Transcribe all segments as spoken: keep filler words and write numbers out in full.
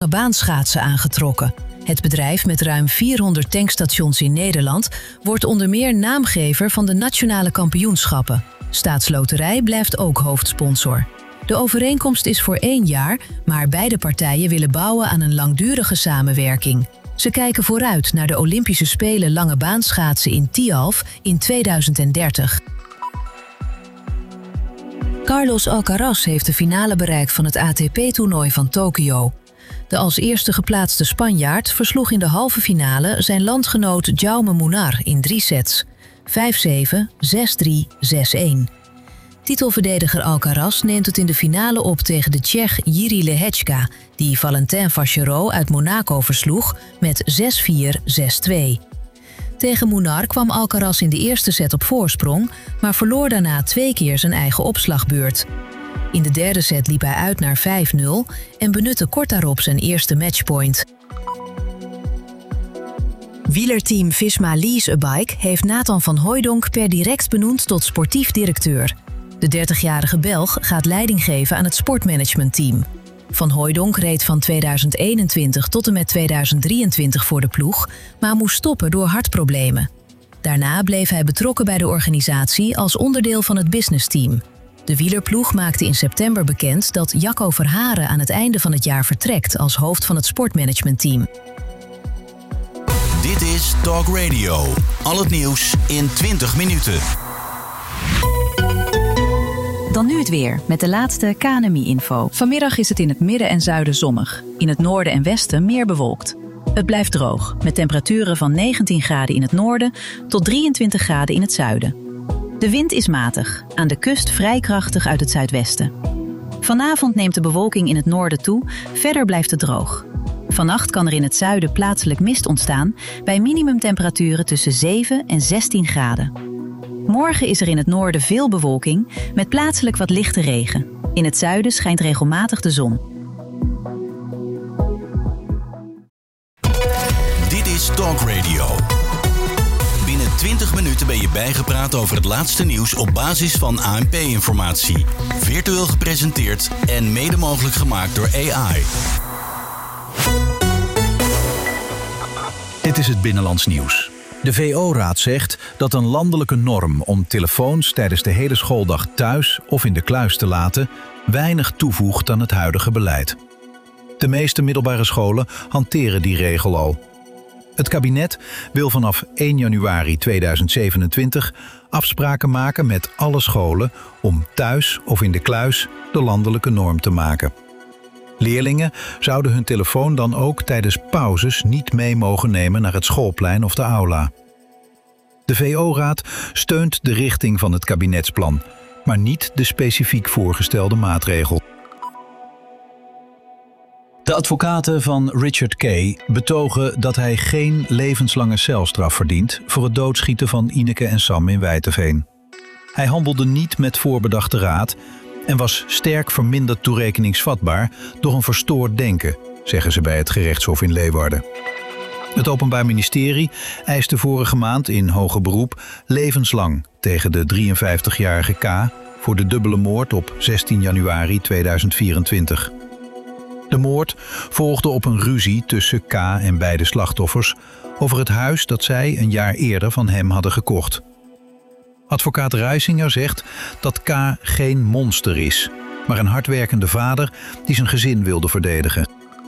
langebaanschaatsen aangetrokken. Het bedrijf met ruim vierhonderd tankstations in Nederland wordt onder meer naamgever van de nationale kampioenschappen. Staatsloterij blijft ook hoofdsponsor. De overeenkomst is voor één jaar, maar beide partijen willen bouwen aan een langdurige samenwerking. Ze kijken vooruit naar de Olympische Spelen langebaanschaatsen in Tialf in tweeduizend dertig. Carlos Alcaraz heeft de finale bereikt van het A T P-toernooi van Tokio. De als eerste geplaatste Spanjaard versloeg in de halve finale zijn landgenoot Jaume Munar in drie sets. vijf zeven, zes drie, zes een. Titelverdediger Alcaraz neemt het in de finale op tegen de Tsjech Jiří Lehečka, die Valentin Vachereau uit Monaco versloeg met zes vier, zes twee. Tegen Munar kwam Alcaraz in de eerste set op voorsprong, maar verloor daarna twee keer zijn eigen opslagbeurt. In de derde set liep hij uit naar vijf nul en benutte kort daarop zijn eerste matchpoint. Wielerteam Visma Lease a Bike heeft Nathan van Hooijdonk per direct benoemd tot sportief directeur. De dertigjarige Belg gaat leiding geven aan het sportmanagementteam. Van Hooijdonk reed van tweeduizend eenentwintig tot en met tweeduizend drieëntwintig voor de ploeg, maar moest stoppen door hartproblemen. Daarna bleef hij betrokken bij de organisatie als onderdeel van het businessteam. De wielerploeg maakte in september bekend dat Jacco Verharen aan het einde van het jaar vertrekt als hoofd van het sportmanagementteam. Dit is Talk Radio. Al het nieuws in twintig minuten. Dan nu het weer, met de laatste K N M I-info. Vanmiddag is het in het midden en zuiden zonnig. In het noorden en westen meer bewolkt. Het blijft droog, met temperaturen van negentien graden in het noorden tot drieëntwintig graden in het zuiden. De wind is matig, aan de kust vrij krachtig uit het zuidwesten. Vanavond neemt de bewolking in het noorden toe, verder blijft het droog. Vannacht kan er in het zuiden plaatselijk mist ontstaan bij minimumtemperaturen tussen zeven en zestien graden. Morgen is er in het noorden veel bewolking met plaatselijk wat lichte regen. In het zuiden schijnt regelmatig de zon. Dit is Talk Radio. Binnen twintig minuten ben je bijgepraat over het laatste nieuws op basis van A N P-informatie. Virtueel gepresenteerd en mede mogelijk gemaakt door A I. Dit is het Binnenlands Nieuws. De V O-raad zegt dat een landelijke norm om telefoons tijdens de hele schooldag thuis of in de kluis te laten weinig toevoegt aan het huidige beleid. De meeste middelbare scholen hanteren die regel al. Het kabinet wil vanaf één januari tweeduizend zevenentwintig afspraken maken met alle scholen om thuis of in de kluis de landelijke norm te maken. Leerlingen zouden hun telefoon dan ook tijdens pauzes niet mee mogen nemen naar het schoolplein of de aula. De V O-raad steunt de richting van het kabinetsplan, maar niet de specifiek voorgestelde maatregel. De advocaten van Richard Kay betogen dat hij geen levenslange celstraf verdient voor het doodschieten van Ineke en Sam in Wijteveen. Hij handelde niet met voorbedachte raad en was sterk verminderd toerekeningsvatbaar door een verstoord denken, zeggen ze bij het gerechtshof in Leeuwarden. Het Openbaar Ministerie eiste vorige maand in hoger beroep levenslang tegen de drieënvijftigjarige K voor de dubbele moord op zestien januari tweeduizend vierentwintig. De moord volgde op een ruzie tussen K en beide slachtoffers over het huis dat zij een jaar eerder van hem hadden gekocht. Advocaat Ruisinger zegt dat K geen monster is, maar een hardwerkende vader die zijn gezin wilde verdedigen.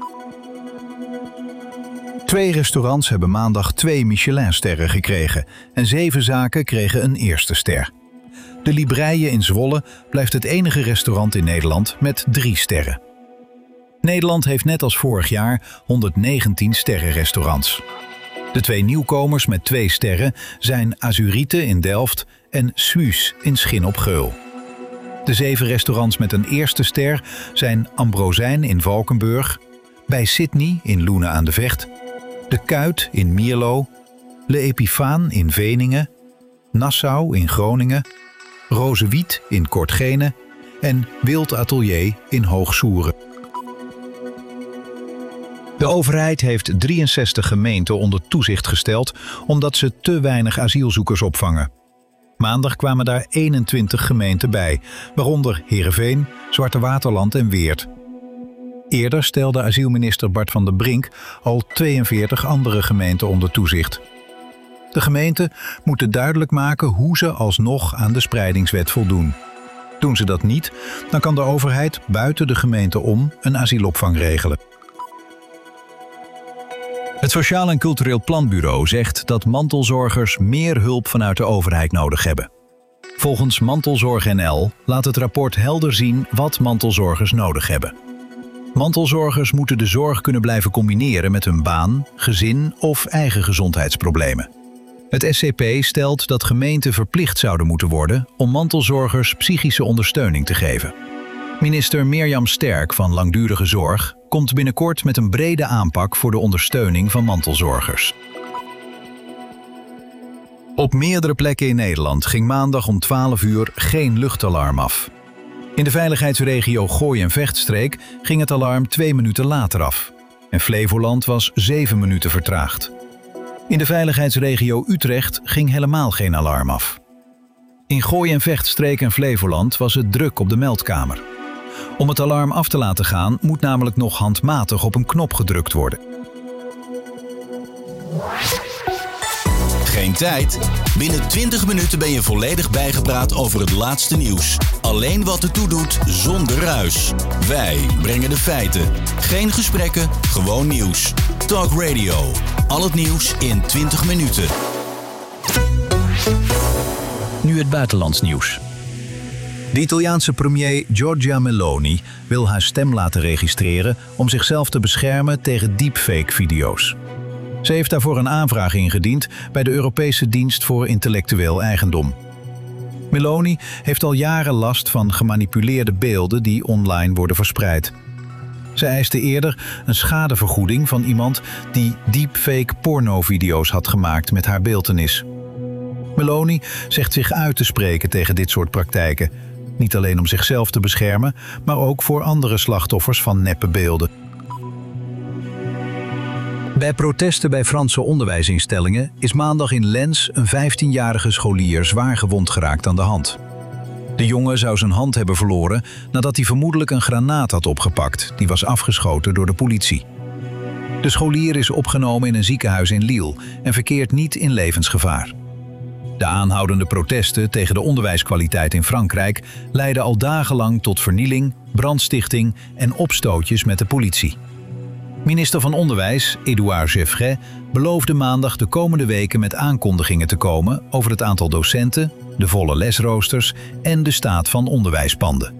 Twee restaurants hebben maandag twee Michelinsterren gekregen en zeven zaken kregen een eerste ster. De Libreie in Zwolle blijft het enige restaurant in Nederland met drie sterren. Nederland heeft net als vorig jaar honderdnegentien sterrenrestaurants. De twee nieuwkomers met twee sterren zijn Azurite in Delft en Suus in Schin op Geul. De zeven restaurants met een eerste ster zijn Ambrosijn in Valkenburg, bij Sydney in Loenen aan de Vecht, De Kuit in Mierlo, Le Epifaan in Veningen, Nassau in Groningen, Rozewiet in Kortgene en Wild Atelier in Hoogsoeren. De overheid heeft drieënzestig gemeenten onder toezicht gesteld omdat ze te weinig asielzoekers opvangen. Maandag kwamen daar eenentwintig gemeenten bij, waaronder Heerenveen, Zwarte Waterland en Weert. Eerder stelde asielminister Bart van der Brink al tweeënveertig andere gemeenten onder toezicht. De gemeenten moeten duidelijk maken hoe ze alsnog aan de spreidingswet voldoen. Doen ze dat niet, dan kan de overheid buiten de gemeente om een asielopvang regelen. Het Sociaal en Cultureel Planbureau zegt dat mantelzorgers meer hulp vanuit de overheid nodig hebben. Volgens Mantelzorg N L laat het rapport helder zien wat mantelzorgers nodig hebben. Mantelzorgers moeten de zorg kunnen blijven combineren met hun baan, gezin of eigen gezondheidsproblemen. Het S C P stelt dat gemeenten verplicht zouden moeten worden om mantelzorgers psychische ondersteuning te geven. Minister Mirjam Sterk van Langdurige Zorg komt binnenkort met een brede aanpak voor de ondersteuning van mantelzorgers. Op meerdere plekken in Nederland ging maandag om twaalf uur geen luchtalarm af. In de veiligheidsregio Gooi- en Vechtstreek ging het alarm twee minuten later af. En Flevoland was zeven minuten vertraagd. In de veiligheidsregio Utrecht ging helemaal geen alarm af. In Gooi- en Vechtstreek en Flevoland was het druk op de meldkamer. Om het alarm af te laten gaan moet namelijk nog handmatig op een knop gedrukt worden. Geen tijd? Binnen twintig minuten ben je volledig bijgepraat over het laatste nieuws. Alleen wat ertoe doet, zonder ruis. Wij brengen de feiten. Geen gesprekken, gewoon nieuws. Talk Radio. Al het nieuws in twintig minuten. Nu het buitenlands nieuws. De Italiaanse premier Giorgia Meloni wil haar stem laten registreren om zichzelf te beschermen tegen deepfake-video's. Ze heeft daarvoor een aanvraag ingediend bij de Europese Dienst voor Intellectueel Eigendom. Meloni heeft al jaren last van gemanipuleerde beelden die online worden verspreid. Ze eiste eerder een schadevergoeding van iemand die deepfake pornovideo's had gemaakt met haar beeltenis. Meloni zegt zich uit te spreken tegen dit soort praktijken. Niet alleen om zichzelf te beschermen, maar ook voor andere slachtoffers van neppe beelden. Bij protesten bij Franse onderwijsinstellingen is maandag in Lens een vijftienjarige scholier zwaar gewond geraakt aan de hand. De jongen zou zijn hand hebben verloren nadat hij vermoedelijk een granaat had opgepakt. Die was afgeschoten door de politie. De scholier is opgenomen in een ziekenhuis in Lille en verkeert niet in levensgevaar. De aanhoudende protesten tegen de onderwijskwaliteit in Frankrijk leidden al dagenlang tot vernieling, brandstichting en opstootjes met de politie. Minister van Onderwijs, Édouard Geoffrin, beloofde maandag de komende weken met aankondigingen te komen over het aantal docenten, de volle lesroosters en de staat van onderwijspanden.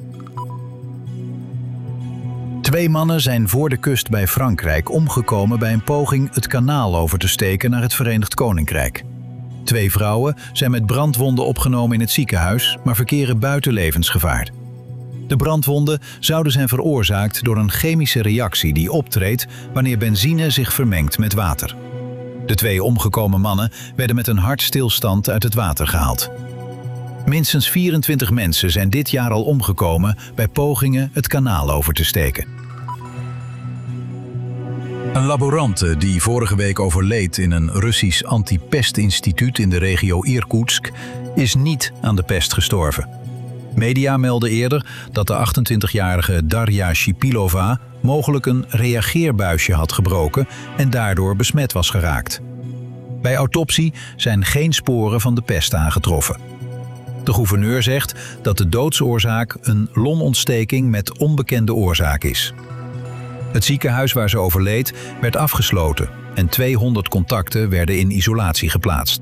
Twee mannen zijn voor de kust bij Frankrijk omgekomen bij een poging het kanaal over te steken naar het Verenigd Koninkrijk. Twee vrouwen zijn met brandwonden opgenomen in het ziekenhuis, maar verkeren buiten levensgevaar. De brandwonden zouden zijn veroorzaakt door een chemische reactie die optreedt wanneer benzine zich vermengt met water. De twee omgekomen mannen werden met een hartstilstand uit het water gehaald. Minstens vierentwintig mensen zijn dit jaar al omgekomen bij pogingen het kanaal over te steken. Een laborante die vorige week overleed in een Russisch antipestinstituut in de regio Irkoetsk is niet aan de pest gestorven. Media melden eerder dat de achtentwintigjarige Darja Shipilova mogelijk een reageerbuisje had gebroken en daardoor besmet was geraakt. Bij autopsie zijn geen sporen van de pest aangetroffen. De gouverneur zegt dat de doodsoorzaak een longontsteking met onbekende oorzaak is. Het ziekenhuis waar ze overleed werd afgesloten en tweehonderd contacten werden in isolatie geplaatst.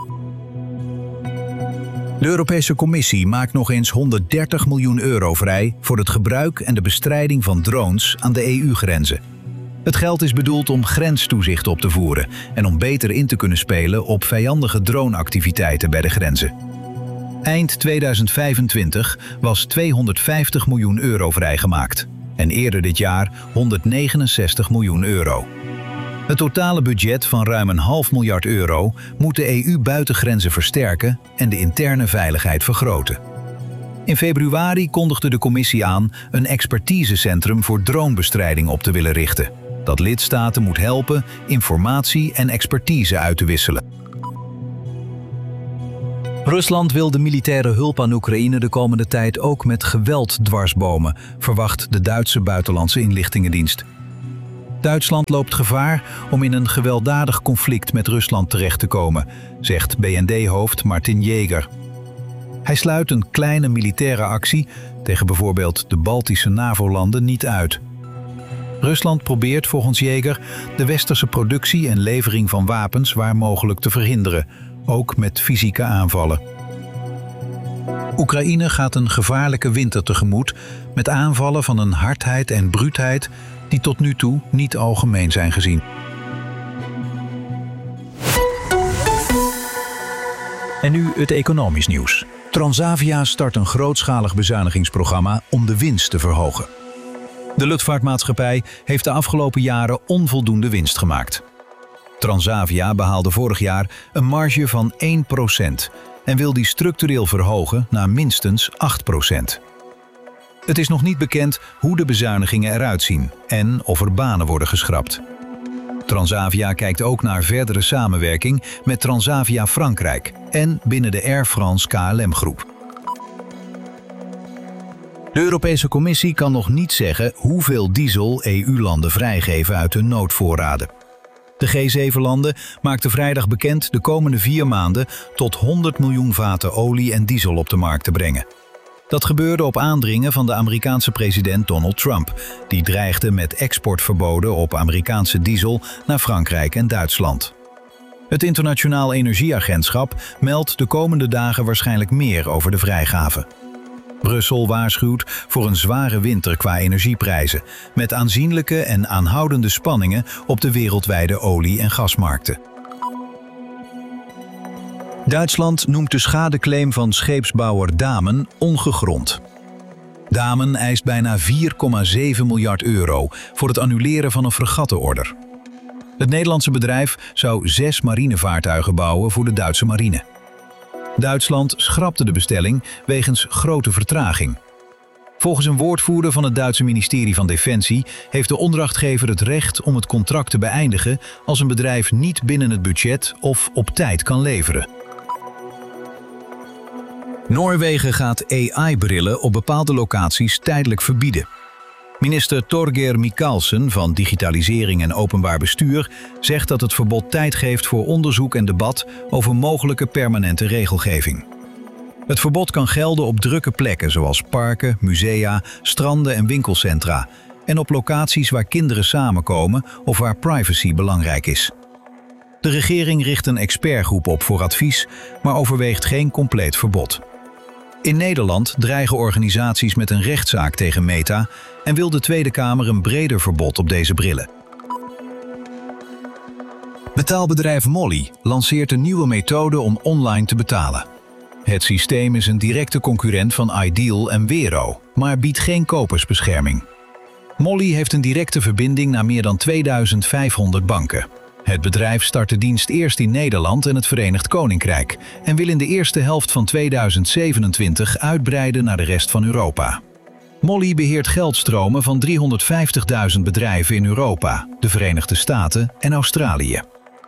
De Europese Commissie maakt nog eens honderddertig miljoen euro vrij voor het gebruik en de bestrijding van drones aan de E U-grenzen. Het geld is bedoeld om grenstoezicht op te voeren en om beter in te kunnen spelen op vijandige droneactiviteiten bij de grenzen. Eind tweeduizend vijfentwintig was tweehonderdvijftig miljoen euro vrijgemaakt en eerder dit jaar honderdnegenenzestig miljoen euro. Het totale budget van ruim een half miljard euro moet de E U-buitengrenzen versterken en de interne veiligheid vergroten. In februari kondigde de Commissie aan een expertisecentrum voor dronebestrijding op te willen richten, dat lidstaten moet helpen informatie en expertise uit te wisselen. Rusland wil de militaire hulp aan Oekraïne de komende tijd ook met geweld dwarsbomen, verwacht de Duitse buitenlandse inlichtingendienst. Duitsland loopt gevaar om in een gewelddadig conflict met Rusland terecht te komen, zegt B N D-hoofd Martin Jäger. Hij sluit een kleine militaire actie tegen bijvoorbeeld de Baltische NAVO-landen niet uit. Rusland probeert volgens Jäger de westerse productie en levering van wapens waar mogelijk te verhinderen, ook met fysieke aanvallen. Oekraïne gaat een gevaarlijke winter tegemoet met aanvallen van een hardheid en bruutheid die tot nu toe niet algemeen zijn gezien. En nu het economisch nieuws. Transavia start een grootschalig bezuinigingsprogramma om de winst te verhogen. De luchtvaartmaatschappij heeft de afgelopen jaren onvoldoende winst gemaakt. Transavia behaalde vorig jaar een marge van één procent en wil die structureel verhogen naar minstens acht procent. Het is nog niet bekend hoe de bezuinigingen eruit zien en of er banen worden geschrapt. Transavia kijkt ook naar verdere samenwerking met Transavia Frankrijk en binnen de Air France K L M-groep. De Europese Commissie kan nog niet zeggen hoeveel diesel E U-landen vrijgeven uit hun noodvoorraden. De G zeven landen maakten vrijdag bekend de komende vier maanden tot honderd miljoen vaten olie en diesel op de markt te brengen. Dat gebeurde op aandringen van de Amerikaanse president Donald Trump, die dreigde met exportverboden op Amerikaanse diesel naar Frankrijk en Duitsland. Het Internationaal Energieagentschap meldt de komende dagen waarschijnlijk meer over de vrijgave. Brussel waarschuwt voor een zware winter qua energieprijzen, met aanzienlijke en aanhoudende spanningen op de wereldwijde olie- en gasmarkten. Duitsland noemt de schadeclaim van scheepsbouwer Damen ongegrond. Damen eist bijna vier komma zeven miljard euro voor het annuleren van een fregattenorder. Het Nederlandse bedrijf zou zes marinevaartuigen bouwen voor de Duitse marine. Duitsland schrapte de bestelling wegens grote vertraging. Volgens een woordvoerder van het Duitse ministerie van Defensie heeft de opdrachtgever het recht om het contract te beëindigen als een bedrijf niet binnen het budget of op tijd kan leveren. Noorwegen gaat A I-brillen op bepaalde locaties tijdelijk verbieden. Minister Torgeir Micaelsen van Digitalisering en Openbaar Bestuur zegt dat het verbod tijd geeft voor onderzoek en debat over mogelijke permanente regelgeving. Het verbod kan gelden op drukke plekken zoals parken, musea, stranden en winkelcentra en op locaties waar kinderen samenkomen of waar privacy belangrijk is. De regering richt een expertgroep op voor advies, maar overweegt geen compleet verbod. In Nederland dreigen organisaties met een rechtszaak tegen Meta en wil de Tweede Kamer een breder verbod op deze brillen. Betaalbedrijf Mollie lanceert een nieuwe methode om online te betalen. Het systeem is een directe concurrent van Ideal en Wero, maar biedt geen kopersbescherming. Mollie heeft een directe verbinding naar meer dan tweeduizend vijfhonderd banken. Het bedrijf start de dienst eerst in Nederland en het Verenigd Koninkrijk en wil in de eerste helft van tweeduizend zevenentwintig uitbreiden naar de rest van Europa. Mollie beheert geldstromen van driehonderdvijftigduizend bedrijven in Europa, de Verenigde Staten en Australië.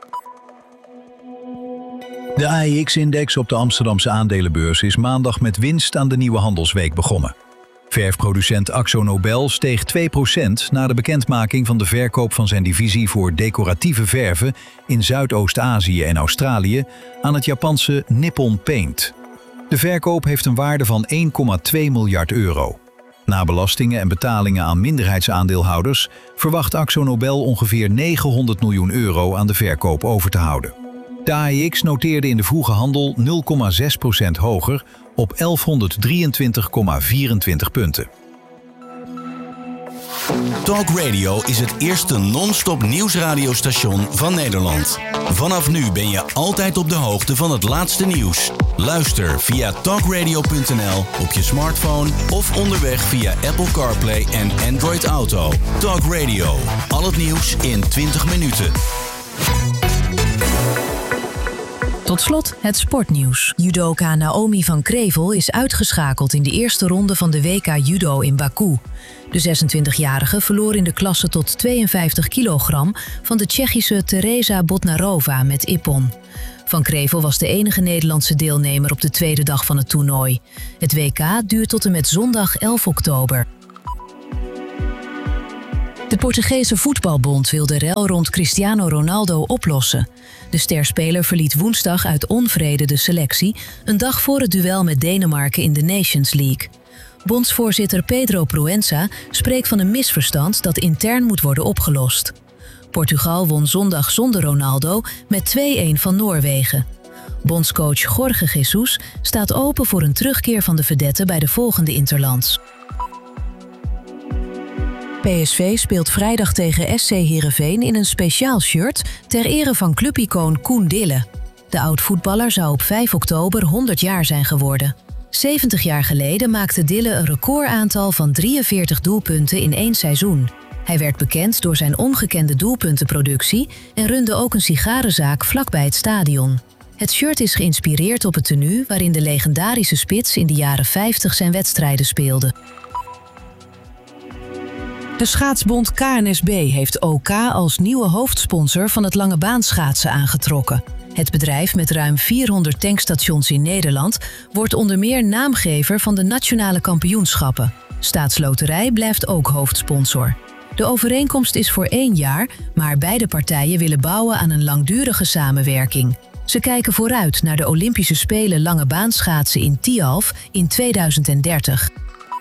De A E X-index op de Amsterdamse aandelenbeurs is maandag met winst aan de nieuwe handelsweek begonnen. Verfproducent AkzoNobel steeg twee procent na de bekendmaking van de verkoop van zijn divisie voor decoratieve verven in Zuidoost-Azië en Australië aan het Japanse Nippon Paint. De verkoop heeft een waarde van één komma twee miljard euro. Na belastingen en betalingen aan minderheidsaandeelhouders verwacht AkzoNobel ongeveer negenhonderd miljoen euro aan de verkoop over te houden. De A E X noteerde in de vroege handel nul komma zes procent hoger op elfhonderddrieëntwintig komma vierentwintig punten. Talk Radio is het eerste non-stop nieuwsradiostation van Nederland. Vanaf nu ben je altijd op de hoogte van het laatste nieuws. Luister via talkradio punt n l op je smartphone of onderweg via Apple CarPlay en Android Auto. Talk Radio, al het nieuws in twintig minuten. Tot slot het sportnieuws. Judoka Naomi van Krevel is uitgeschakeld in de eerste ronde van de W K Judo in Baku. De zesentwintigjarige verloor in de klasse tot tweeënvijftig kilogram van de Tsjechische Teresa Botnarova met ippon. Van Krevel was de enige Nederlandse deelnemer op de tweede dag van het toernooi. Het W K duurt tot en met zondag elf oktober. De Portugese voetbalbond wil de rel rond Cristiano Ronaldo oplossen. De sterspeler verliet woensdag uit onvrede de selectie, een dag voor het duel met Denemarken in de Nations League. Bondsvoorzitter Pedro Proença spreekt van een misverstand dat intern moet worden opgelost. Portugal won zondag zonder Ronaldo met twee-een van Noorwegen. Bondscoach Jorge Jesus staat open voor een terugkeer van de vedette bij de volgende interlands. P S V speelt vrijdag tegen S C Heerenveen in een speciaal shirt ter ere van clubicoon Koen Dille. De oud-voetballer zou op vijf oktober honderd jaar zijn geworden. zeventig jaar geleden maakte Dille een recordaantal van drieënveertig doelpunten in één seizoen. Hij werd bekend door zijn ongekende doelpuntenproductie en runde ook een sigarenzaak vlakbij het stadion. Het shirt is geïnspireerd op het tenue waarin de legendarische spits in de jaren vijftig zijn wedstrijden speelde. De schaatsbond K N S B heeft O K als nieuwe hoofdsponsor van het langebaanschaatsen aangetrokken. Het bedrijf met ruim vierhonderd tankstations in Nederland wordt onder meer naamgever van de nationale kampioenschappen. Staatsloterij blijft ook hoofdsponsor. De overeenkomst is voor één jaar, maar beide partijen willen bouwen aan een langdurige samenwerking. Ze kijken vooruit naar de Olympische Spelen langebaanschaatsen in Tialf in tweeduizend dertig.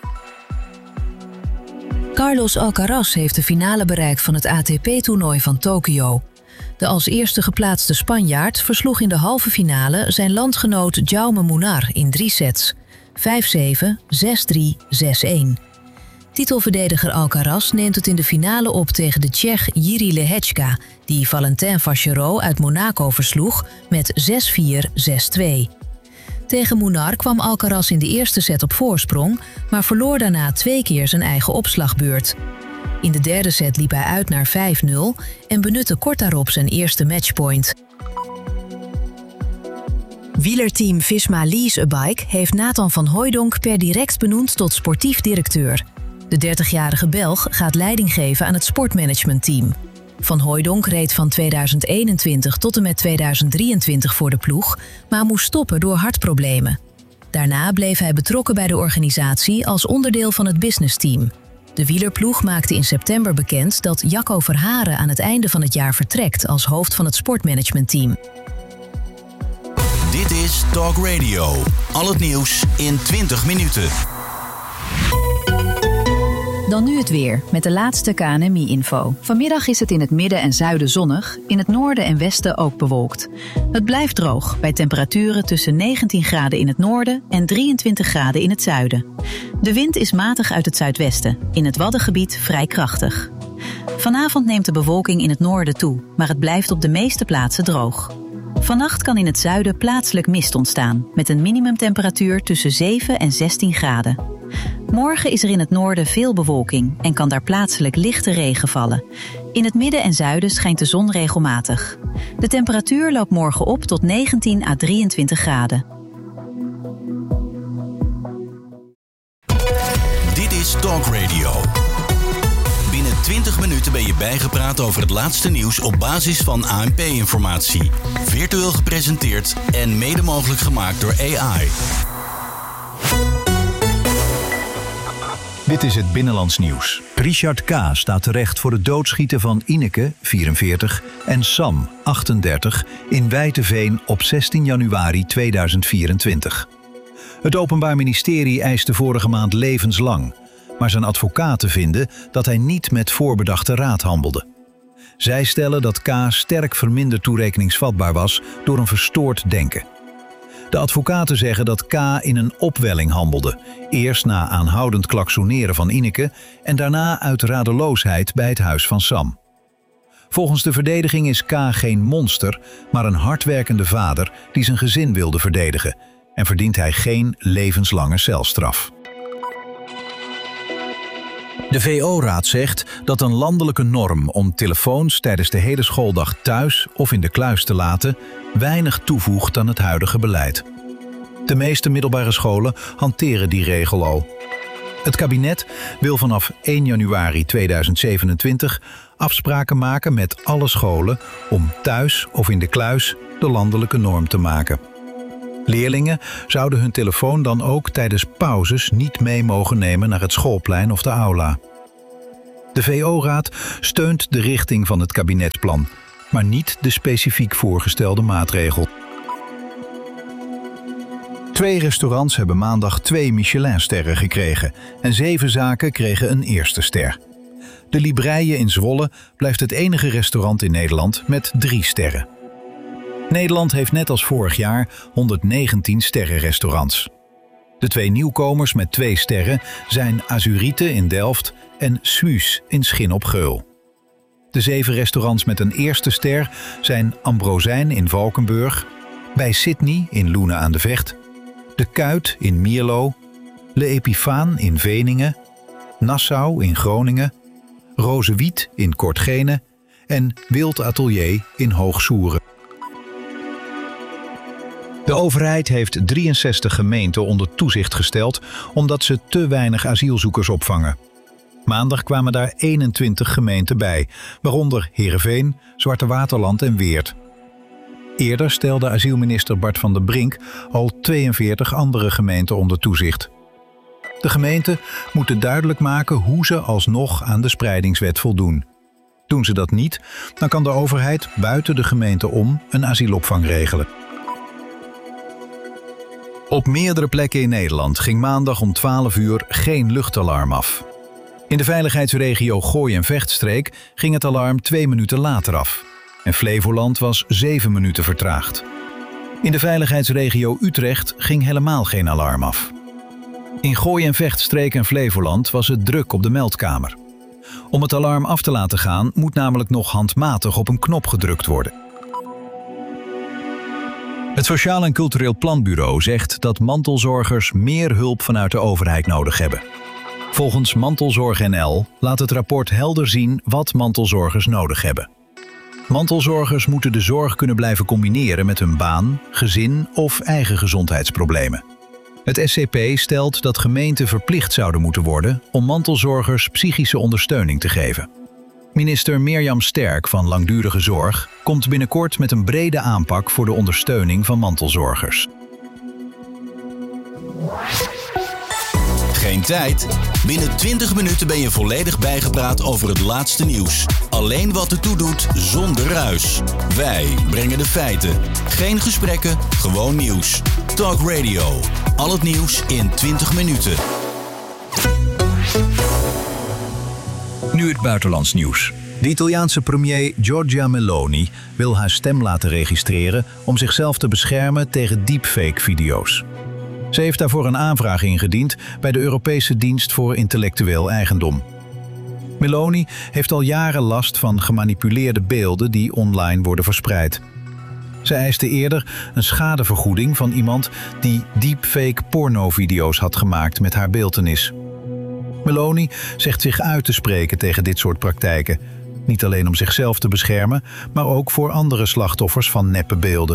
Carlos Alcaraz heeft de finale bereikt van het A T P-toernooi van Tokio. De als eerste geplaatste Spanjaard versloeg in de halve finale zijn landgenoot Jaume Munar in drie sets. vijf zeven, zes drie, zes-een. Titelverdediger Alcaraz neemt het in de finale op tegen de Tsjech Jiří Lehečka, die Valentin Vachereau uit Monaco versloeg met zes vier, zes-twee. Tegen Munar kwam Alcaraz in de eerste set op voorsprong, maar verloor daarna twee keer zijn eigen opslagbeurt. In de derde set liep hij uit naar vijf nul en benutte kort daarop zijn eerste matchpoint. Wielerteam Visma Lease a Bike heeft Nathan van Hooijdonk per direct benoemd tot sportief directeur. De dertigjarige Belg gaat leiding geven aan het sportmanagementteam. Van Hooijdonk reed van tweeduizend eenentwintig tot en met tweeduizend drieëntwintig voor de ploeg, maar moest stoppen door hartproblemen. Daarna bleef hij betrokken bij de organisatie als onderdeel van het businessteam. De wielerploeg maakte in september bekend dat Jacco Verharen aan het einde van het jaar vertrekt als hoofd van het sportmanagementteam. Dit is Talk Radio. Al het nieuws in twintig minuten. Dan nu het weer, met de laatste K N M I-info. Vanmiddag is het in het midden en zuiden zonnig, in het noorden en westen ook bewolkt. Het blijft droog, bij temperaturen tussen negentien graden in het noorden en drieëntwintig graden in het zuiden. De wind is matig uit het zuidwesten, in het Waddengebied vrij krachtig. Vanavond neemt de bewolking in het noorden toe, maar het blijft op de meeste plaatsen droog. Vannacht kan in het zuiden plaatselijk mist ontstaan, met een minimumtemperatuur tussen zeven en zestien graden. Morgen is er in het noorden veel bewolking en kan daar plaatselijk lichte regen vallen. In het midden en zuiden schijnt de zon regelmatig. De temperatuur loopt morgen op tot negentien à drieëntwintig graden. Dit is Talk Radio. Binnen twintig minuten ben je bijgepraat over het laatste nieuws op basis van A N P-informatie. Virtueel gepresenteerd en mede mogelijk gemaakt door A I. Dit is het Binnenlands Nieuws. Richard K. staat terecht voor het doodschieten van Ineke, vierenveertig, en Sam, achtendertig, in Wijteveen op zestien januari tweeduizend vierentwintig. Het Openbaar Ministerie eiste vorige maand levenslang, maar zijn advocaten vinden dat hij niet met voorbedachte raad handelde. Zij stellen dat K. sterk verminderd toerekeningsvatbaar was door een verstoord denken. De advocaten zeggen dat K. in een opwelling handelde, eerst na aanhoudend klaksoneren van Ineke en daarna uit radeloosheid bij het huis van Sam. Volgens de verdediging is K. geen monster, maar een hardwerkende vader die zijn gezin wilde verdedigen en verdient hij geen levenslange celstraf. De V O-raad zegt dat een landelijke norm om telefoons tijdens de hele schooldag thuis of in de kluis te laten weinig toevoegt aan het huidige beleid. De meeste middelbare scholen hanteren die regel al. Het kabinet wil vanaf één januari tweeduizend zevenentwintig afspraken maken met alle scholen om thuis of in de kluis de landelijke norm te maken. Leerlingen zouden hun telefoon dan ook tijdens pauzes niet mee mogen nemen naar het schoolplein of de aula. De V O-raad steunt de richting van het kabinetsplan, maar niet de specifiek voorgestelde maatregel. Twee restaurants hebben maandag twee Michelinsterren gekregen en zeven zaken kregen een eerste ster. De Libreie in Zwolle blijft het enige restaurant in Nederland met drie sterren. Nederland heeft net als vorig jaar honderdnegentien sterrenrestaurants. De twee nieuwkomers met twee sterren zijn Azurite in Delft en Suus in Schin op Geul. De zeven restaurants met een eerste ster zijn Ambrosijn in Valkenburg, Bij Sydney in Loenen aan de Vecht, De Kuit in Mierlo, Le Epifaan in Veningen, Nassau in Groningen, Rozewiet in Kortgene en Wild Atelier in Hoogsoeren. De overheid heeft drieënzestig gemeenten onder toezicht gesteld omdat ze te weinig asielzoekers opvangen. Maandag kwamen daar eenentwintig gemeenten bij, waaronder Heerenveen, Zwarte Waterland en Weert. Eerder stelde asielminister Bart van der Brink al tweeënveertig andere gemeenten onder toezicht. De gemeenten moeten duidelijk maken hoe ze alsnog aan de spreidingswet voldoen. Doen ze dat niet, dan kan de overheid buiten de gemeente om een asielopvang regelen. Op meerdere plekken in Nederland ging maandag om twaalf uur geen luchtalarm af. In de veiligheidsregio Gooi- en Vechtstreek ging het alarm twee minuten later af. En Flevoland was zeven minuten vertraagd. In de veiligheidsregio Utrecht ging helemaal geen alarm af. In Gooi- en Vechtstreek en Flevoland was het druk op de meldkamer. Om het alarm af te laten gaan moet namelijk nog handmatig op een knop gedrukt worden. Het Sociaal en Cultureel Planbureau zegt dat mantelzorgers meer hulp vanuit de overheid nodig hebben. Volgens Mantelzorg N L laat het rapport helder zien wat mantelzorgers nodig hebben. Mantelzorgers moeten de zorg kunnen blijven combineren met hun baan, gezin of eigen gezondheidsproblemen. Het S C P stelt dat gemeenten verplicht zouden moeten worden om mantelzorgers psychische ondersteuning te geven. Minister Mirjam Sterk van Langdurige Zorg komt binnenkort met een brede aanpak voor de ondersteuning van mantelzorgers. Geen tijd? Binnen twintig minuten ben je volledig bijgepraat over het laatste nieuws. Alleen wat ertoe doet, zonder ruis. Wij brengen de feiten. Geen gesprekken, gewoon nieuws. Talk Radio. Al het nieuws in twintig minuten. Nu het buitenlands nieuws. De Italiaanse premier Giorgia Meloni wil haar stem laten registreren om zichzelf te beschermen tegen deepfake-video's. Ze heeft daarvoor een aanvraag ingediend bij de Europese Dienst voor Intellectueel Eigendom. Meloni heeft al jaren last van gemanipuleerde beelden die online worden verspreid. Ze eiste eerder een schadevergoeding van iemand die deepfake pornovideo's had gemaakt met haar beeltenis. Meloni zegt zich uit te spreken tegen dit soort praktijken. Niet alleen om zichzelf te beschermen, maar ook voor andere slachtoffers van neppe beelden.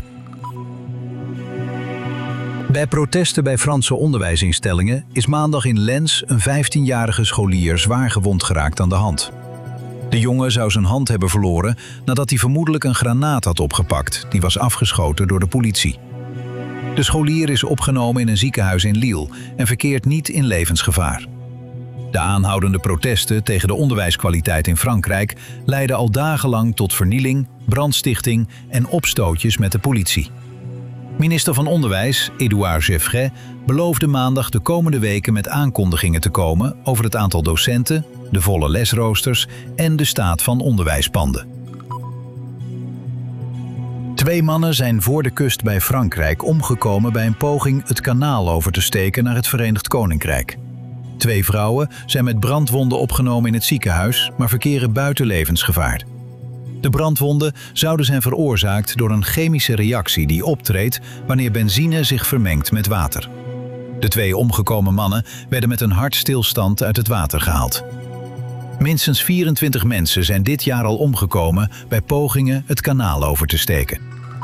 Bij protesten bij Franse onderwijsinstellingen is maandag in Lens een vijftienjarige scholier zwaar gewond geraakt aan de hand. De jongen zou zijn hand hebben verloren nadat hij vermoedelijk een granaat had opgepakt, die was afgeschoten door de politie. De scholier is opgenomen in een ziekenhuis in Lille en verkeert niet in levensgevaar. De aanhoudende protesten tegen de onderwijskwaliteit in Frankrijk leidden al dagenlang tot vernieling, brandstichting en opstootjes met de politie. Minister van Onderwijs, Édouard Geoffrin, beloofde maandag de komende weken met aankondigingen te komen over het aantal docenten, de volle lesroosters en de staat van onderwijspanden. Twee mannen zijn voor de kust bij Frankrijk omgekomen bij een poging het kanaal over te steken naar het Verenigd Koninkrijk. Twee vrouwen zijn met brandwonden opgenomen in het ziekenhuis, maar verkeren buiten levensgevaar. De brandwonden zouden zijn veroorzaakt door een chemische reactie die optreedt wanneer benzine zich vermengt met water. De twee omgekomen mannen werden met een hartstilstand uit het water gehaald. Minstens vierentwintig mensen zijn dit jaar al omgekomen bij pogingen het kanaal over te steken.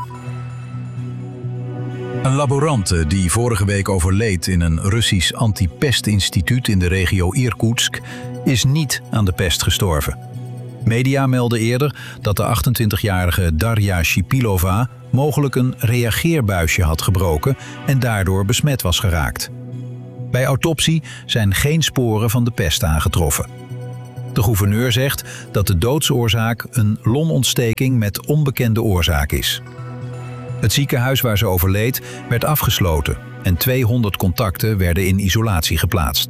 Een laborante die vorige week overleed in een Russisch antipestinstituut in de regio Irkoetsk is niet aan de pest gestorven. Media melden eerder dat de achtentwintigjarige Darja Shipilova mogelijk een reageerbuisje had gebroken en daardoor besmet was geraakt. Bij autopsie zijn geen sporen van de pest aangetroffen. De gouverneur zegt dat de doodsoorzaak een longontsteking met onbekende oorzaak is. Het ziekenhuis waar ze overleed werd afgesloten en tweehonderd contacten werden in isolatie geplaatst.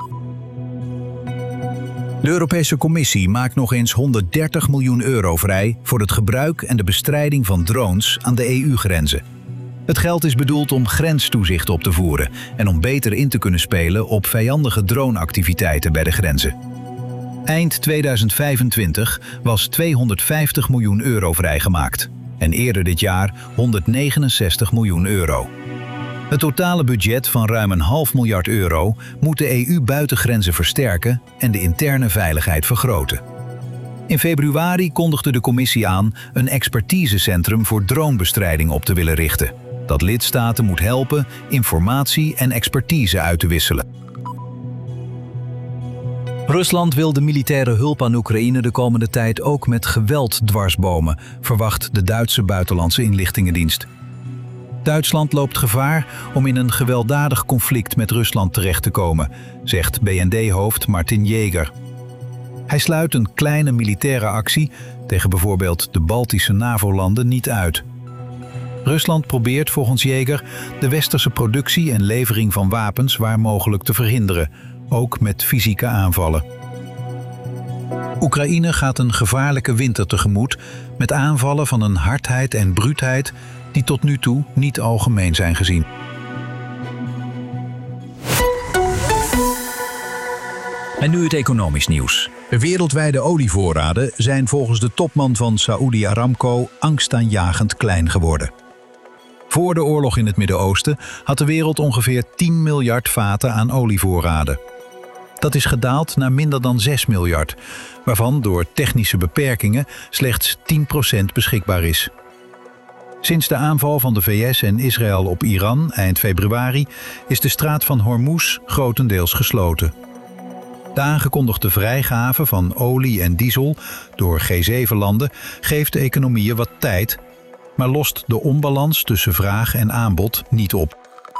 De Europese Commissie maakt nog eens honderddertig miljoen euro vrij voor het gebruik en de bestrijding van drones aan de E U-grenzen. Het geld is bedoeld om grenstoezicht op te voeren en om beter in te kunnen spelen op vijandige droneactiviteiten bij de grenzen. Eind tweeduizend vijfentwintig was tweehonderdvijftig miljoen euro vrijgemaakt en eerder dit jaar honderdnegenenzestig miljoen euro. Het totale budget van ruim een half miljard euro moet de E U-buitengrenzen versterken en de interne veiligheid vergroten. In februari kondigde de Commissie aan een expertisecentrum voor dronebestrijding op te willen richten, dat lidstaten moet helpen informatie en expertise uit te wisselen. Rusland wil de militaire hulp aan Oekraïne de komende tijd ook met geweld dwarsbomen, verwacht de Duitse buitenlandse inlichtingendienst. Duitsland loopt gevaar om in een gewelddadig conflict met Rusland terecht te komen, zegt B N D-hoofd Martin Jäger. Hij sluit een kleine militaire actie tegen bijvoorbeeld de Baltische NAVO-landen niet uit. Rusland probeert volgens Jäger de westerse productie en levering van wapens waar mogelijk te verhinderen, ook met fysieke aanvallen. Oekraïne gaat een gevaarlijke winter tegemoet met aanvallen van een hardheid en bruutheid die tot nu toe niet algemeen zijn gezien. En nu het economisch nieuws. De wereldwijde olievoorraden zijn volgens de topman van Saudi Aramco angstaanjagend klein geworden. Voor de oorlog in het Midden-Oosten had de wereld ongeveer tien miljard vaten aan olievoorraden. Dat is gedaald naar minder dan zes miljard, waarvan door technische beperkingen slechts tien procent beschikbaar is. Sinds de aanval van de V S en Israël op Iran eind februari is de straat van Hormuz grotendeels gesloten. De aangekondigde vrijgave van olie en diesel door G zeven landen geeft de economieën wat tijd, maar lost de onbalans tussen vraag en aanbod niet op.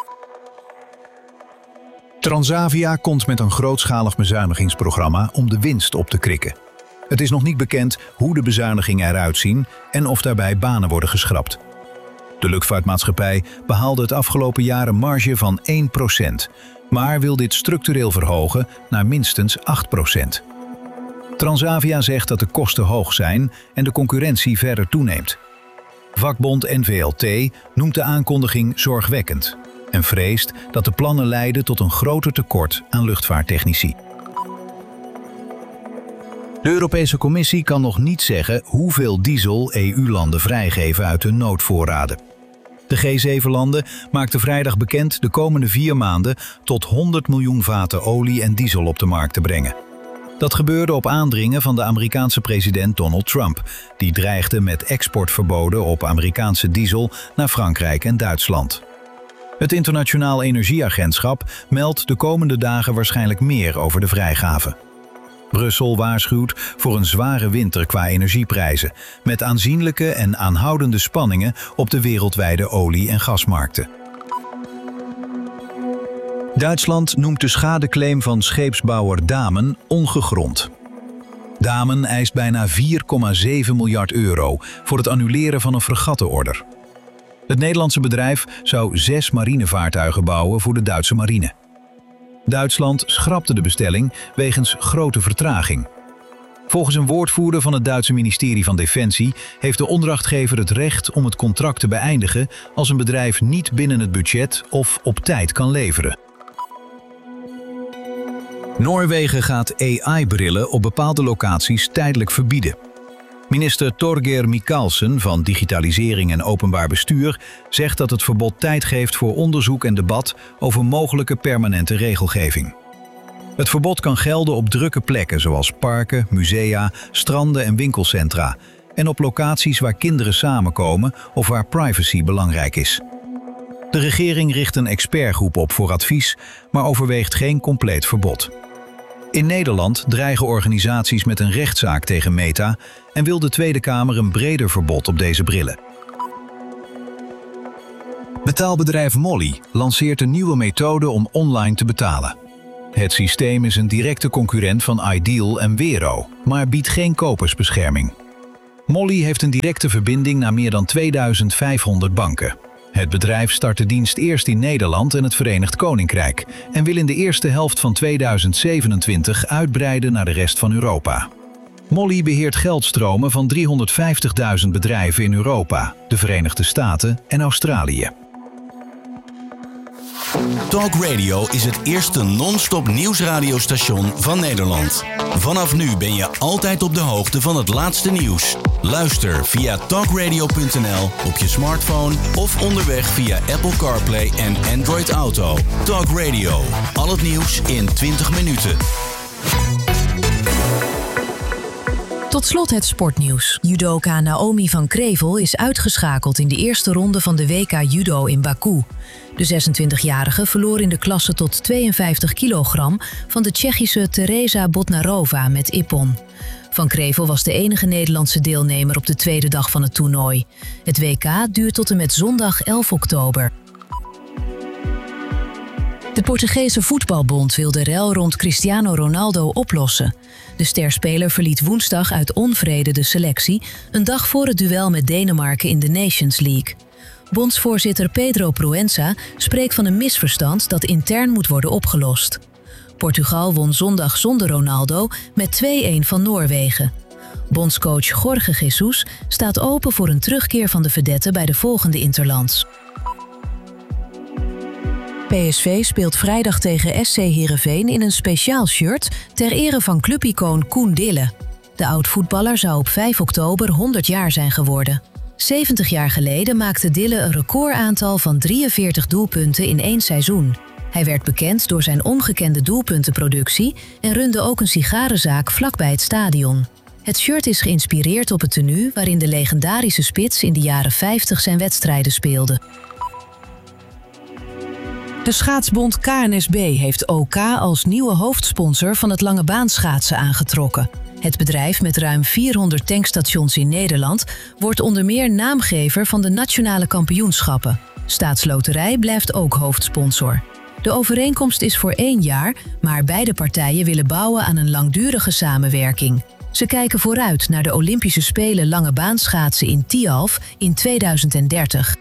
Transavia komt met een grootschalig bezuinigingsprogramma om de winst op te krikken. Het is nog niet bekend hoe de bezuinigingen eruit zien en of daarbij banen worden geschrapt. De luchtvaartmaatschappij behaalde het afgelopen jaar een marge van één procent, maar wil dit structureel verhogen naar minstens acht procent. Transavia zegt dat de kosten hoog zijn en de concurrentie verder toeneemt. Vakbond N V L T noemt de aankondiging zorgwekkend en vreest dat de plannen leiden tot een groter tekort aan luchtvaarttechnici. De Europese Commissie kan nog niet zeggen hoeveel diesel E U-landen vrijgeven uit hun noodvoorraden. De G zeven landen maakten vrijdag bekend de komende vier maanden tot honderd miljoen vaten olie en diesel op de markt te brengen. Dat gebeurde op aandringen van de Amerikaanse president Donald Trump, die dreigde met exportverboden op Amerikaanse diesel naar Frankrijk en Duitsland. Het Internationaal Energieagentschap meldt de komende dagen waarschijnlijk meer over de vrijgave. Brussel waarschuwt voor een zware winter qua energieprijzen, met aanzienlijke en aanhoudende spanningen op de wereldwijde olie- en gasmarkten. Duitsland noemt de schadeclaim van scheepsbouwer Damen ongegrond. Damen eist bijna vier komma zeven miljard euro voor het annuleren van een fregattenorder. Het Nederlandse bedrijf zou zes marinevaartuigen bouwen voor de Duitse marine. Duitsland schrapte de bestelling wegens grote vertraging. Volgens een woordvoerder van het Duitse ministerie van Defensie heeft de opdrachtgever het recht om het contract te beëindigen als een bedrijf niet binnen het budget of op tijd kan leveren. Noorwegen gaat A I-brillen op bepaalde locaties tijdelijk verbieden. Minister Torgeir Micaelsen van Digitalisering en Openbaar Bestuur zegt dat het verbod tijd geeft voor onderzoek en debat over mogelijke permanente regelgeving. Het verbod kan gelden op drukke plekken zoals parken, musea, stranden en winkelcentra en op locaties waar kinderen samenkomen of waar privacy belangrijk is. De regering richt een expertgroep op voor advies, maar overweegt geen compleet verbod. In Nederland dreigen organisaties met een rechtszaak tegen Meta en wil de Tweede Kamer een breder verbod op deze brillen. Betaalbedrijf Mollie lanceert een nieuwe methode om online te betalen. Het systeem is een directe concurrent van Ideal en Wero, maar biedt geen kopersbescherming. Mollie heeft een directe verbinding naar meer dan tweeduizend vijfhonderd banken. Het bedrijf start de dienst eerst in Nederland en het Verenigd Koninkrijk en wil in de eerste helft van tweeduizend zevenentwintig uitbreiden naar de rest van Europa. Mollie beheert geldstromen van driehonderdvijftigduizend bedrijven in Europa, de Verenigde Staten en Australië. Talk Radio is het eerste non-stop nieuwsradiostation van Nederland. Vanaf nu ben je altijd op de hoogte van het laatste nieuws. Luister via talkradio punt n l op je smartphone of onderweg via Apple CarPlay en Android Auto. Talk Radio, al het nieuws in twintig minuten. Tot slot het sportnieuws. Judoka Naomi van Krevel is uitgeschakeld in de eerste ronde van de W K Judo in Baku. De zesentwintigjarige verloor in de klasse tot tweeënvijftig kilogram van de Tsjechische Teresa Bodnarova met ippon. Van Krevel was de enige Nederlandse deelnemer op de tweede dag van het toernooi. Het W K duurt tot en met zondag elf oktober. De Portugese voetbalbond wil de rel rond Cristiano Ronaldo oplossen. De sterspeler verliet woensdag uit onvrede de selectie, een dag voor het duel met Denemarken in de Nations League. Bondsvoorzitter Pedro Proença spreekt van een misverstand dat intern moet worden opgelost. Portugal won zondag zonder Ronaldo met twee-een van Noorwegen. Bondscoach Jorge Jesus staat open voor een terugkeer van de vedette bij de volgende interlands. P S V speelt vrijdag tegen S C Heerenveen in een speciaal shirt ter ere van clubicoon Koen Dille. De oud-voetballer zou op vijf oktober honderd jaar zijn geworden. zeventig jaar geleden maakte Dille een recordaantal van drieënveertig doelpunten in één seizoen. Hij werd bekend door zijn ongekende doelpuntenproductie en runde ook een sigarenzaak vlakbij het stadion. Het shirt is geïnspireerd op het tenue waarin de legendarische spits in de jaren vijftig zijn wedstrijden speelde. De schaatsbond K N S B heeft O K als nieuwe hoofdsponsor van het langebaanschaatsen aangetrokken. Het bedrijf met ruim vierhonderd tankstations in Nederland wordt onder meer naamgever van de nationale kampioenschappen. Staatsloterij blijft ook hoofdsponsor. De overeenkomst is voor één jaar, maar beide partijen willen bouwen aan een langdurige samenwerking. Ze kijken vooruit naar de Olympische Spelen langebaanschaatsen in Tialf in tweeduizend dertig.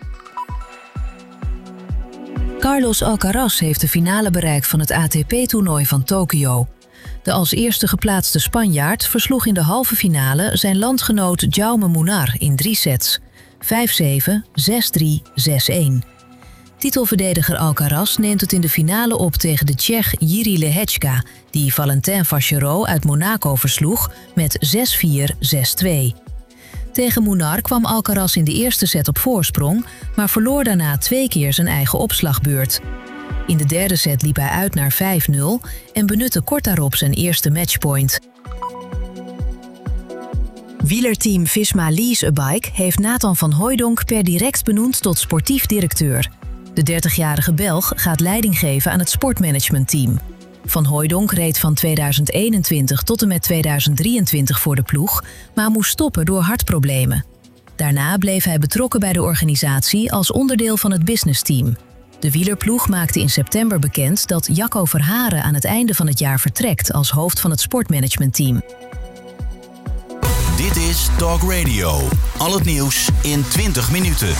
Carlos Alcaraz heeft de finale bereikt van het A T P-toernooi van Tokio. De als eerste geplaatste Spanjaard versloeg in de halve finale zijn landgenoot Jaume Munar in drie sets. vijf zeven, zes drie, zes-een. Titelverdediger Alcaraz neemt het in de finale op tegen de Tsjech Jiří Lehečka, die Valentin Vachereau uit Monaco versloeg met zes vier, zes twee. Tegen Munar kwam Alcaraz in de eerste set op voorsprong, maar verloor daarna twee keer zijn eigen opslagbeurt. In de derde set liep hij uit naar vijf nul en benutte kort daarop zijn eerste matchpoint. Wielerteam Visma Lease a Bike heeft Nathan van Hooijdonk per direct benoemd tot sportief directeur. De dertigjarige Belg gaat leiding geven aan het sportmanagementteam. Van Hooijdonk reed van tweeduizend eenentwintig tot en met tweeduizend drieëntwintig voor de ploeg, maar moest stoppen door hartproblemen. Daarna bleef hij betrokken bij de organisatie als onderdeel van het businessteam. De wielerploeg maakte in september bekend dat Jacco Verharen aan het einde van het jaar vertrekt als hoofd van het sportmanagementteam. Dit is Talk Radio. Al het nieuws in twintig minuten.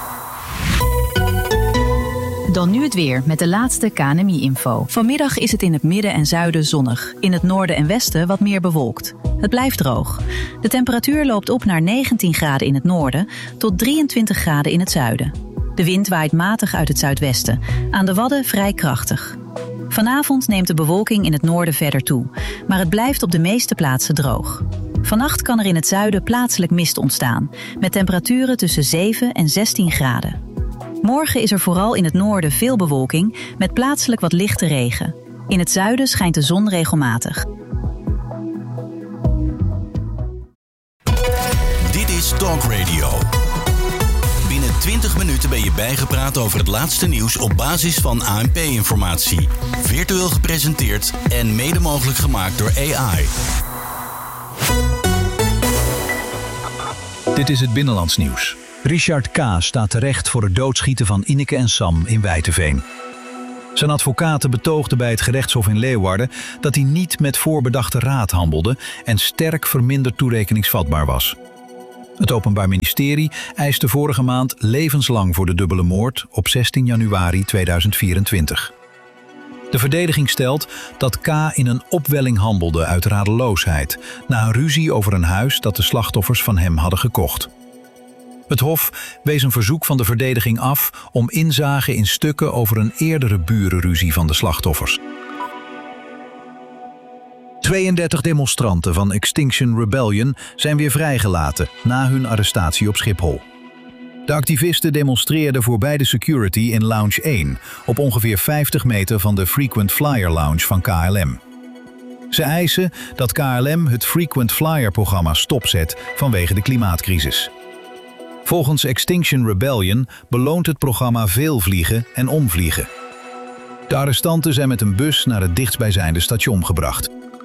Dan nu het weer met de laatste K N M I-info. Vanmiddag is het in het midden en zuiden zonnig. In het noorden en westen wat meer bewolkt. Het blijft droog. De temperatuur loopt op naar negentien graden in het noorden tot drieëntwintig graden in het zuiden. De wind waait matig uit het zuidwesten. Aan de Wadden vrij krachtig. Vanavond neemt de bewolking in het noorden verder toe. Maar het blijft op de meeste plaatsen droog. Vannacht kan er in het zuiden plaatselijk mist ontstaan. Met temperaturen tussen zeven en zestien graden. Morgen is er vooral in het noorden veel bewolking met plaatselijk wat lichte regen. In het zuiden schijnt de zon regelmatig. Dit is Talk Radio. Binnen twintig minuten ben je bijgepraat over het laatste nieuws op basis van A N P-informatie. Virtueel gepresenteerd en mede mogelijk gemaakt door A I. Dit is het Binnenlands nieuws. Richard K. staat terecht voor het doodschieten van Ineke en Sam in Wijteveen. Zijn advocaten betoogden bij het gerechtshof in Leeuwarden dat hij niet met voorbedachte raad handelde en sterk verminderd toerekeningsvatbaar was. Het Openbaar Ministerie eiste vorige maand levenslang voor de dubbele moord op zestien januari tweeduizend vierentwintig. De verdediging stelt dat K. in een opwelling handelde uit radeloosheid na een ruzie over een huis dat de slachtoffers van hem hadden gekocht. Het Hof wees een verzoek van de verdediging af om inzage in stukken over een eerdere burenruzie van de slachtoffers. tweeëndertig demonstranten van Extinction Rebellion zijn weer vrijgelaten na hun arrestatie op Schiphol. De activisten demonstreerden voorbij de security in Lounge één, op ongeveer vijftig meter van de Frequent Flyer Lounge van K L M. Ze eisen dat K L M het Frequent Flyer-programma stopzet vanwege de klimaatcrisis. Volgens Extinction Rebellion beloont het programma veel vliegen en omvliegen. De arrestanten zijn met een bus naar het dichtstbijzijnde station gebracht.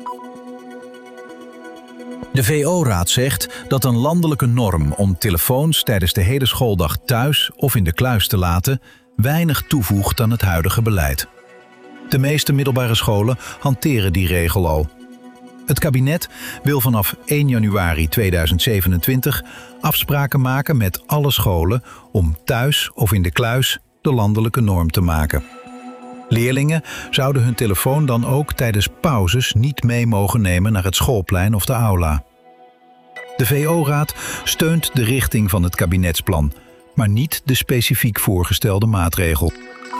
De V O-raad zegt dat een landelijke norm om telefoons tijdens de hele schooldag thuis of in de kluis te laten weinig toevoegt aan het huidige beleid. De meeste middelbare scholen hanteren die regel al. Het kabinet wil vanaf één januari tweeduizend zevenentwintig afspraken maken met alle scholen om thuis of in de kluis de landelijke norm te maken. Leerlingen zouden hun telefoon dan ook tijdens pauzes niet mee mogen nemen naar het schoolplein of de aula. De V O-raad steunt de richting van het kabinetsplan, maar niet de specifiek voorgestelde maatregel.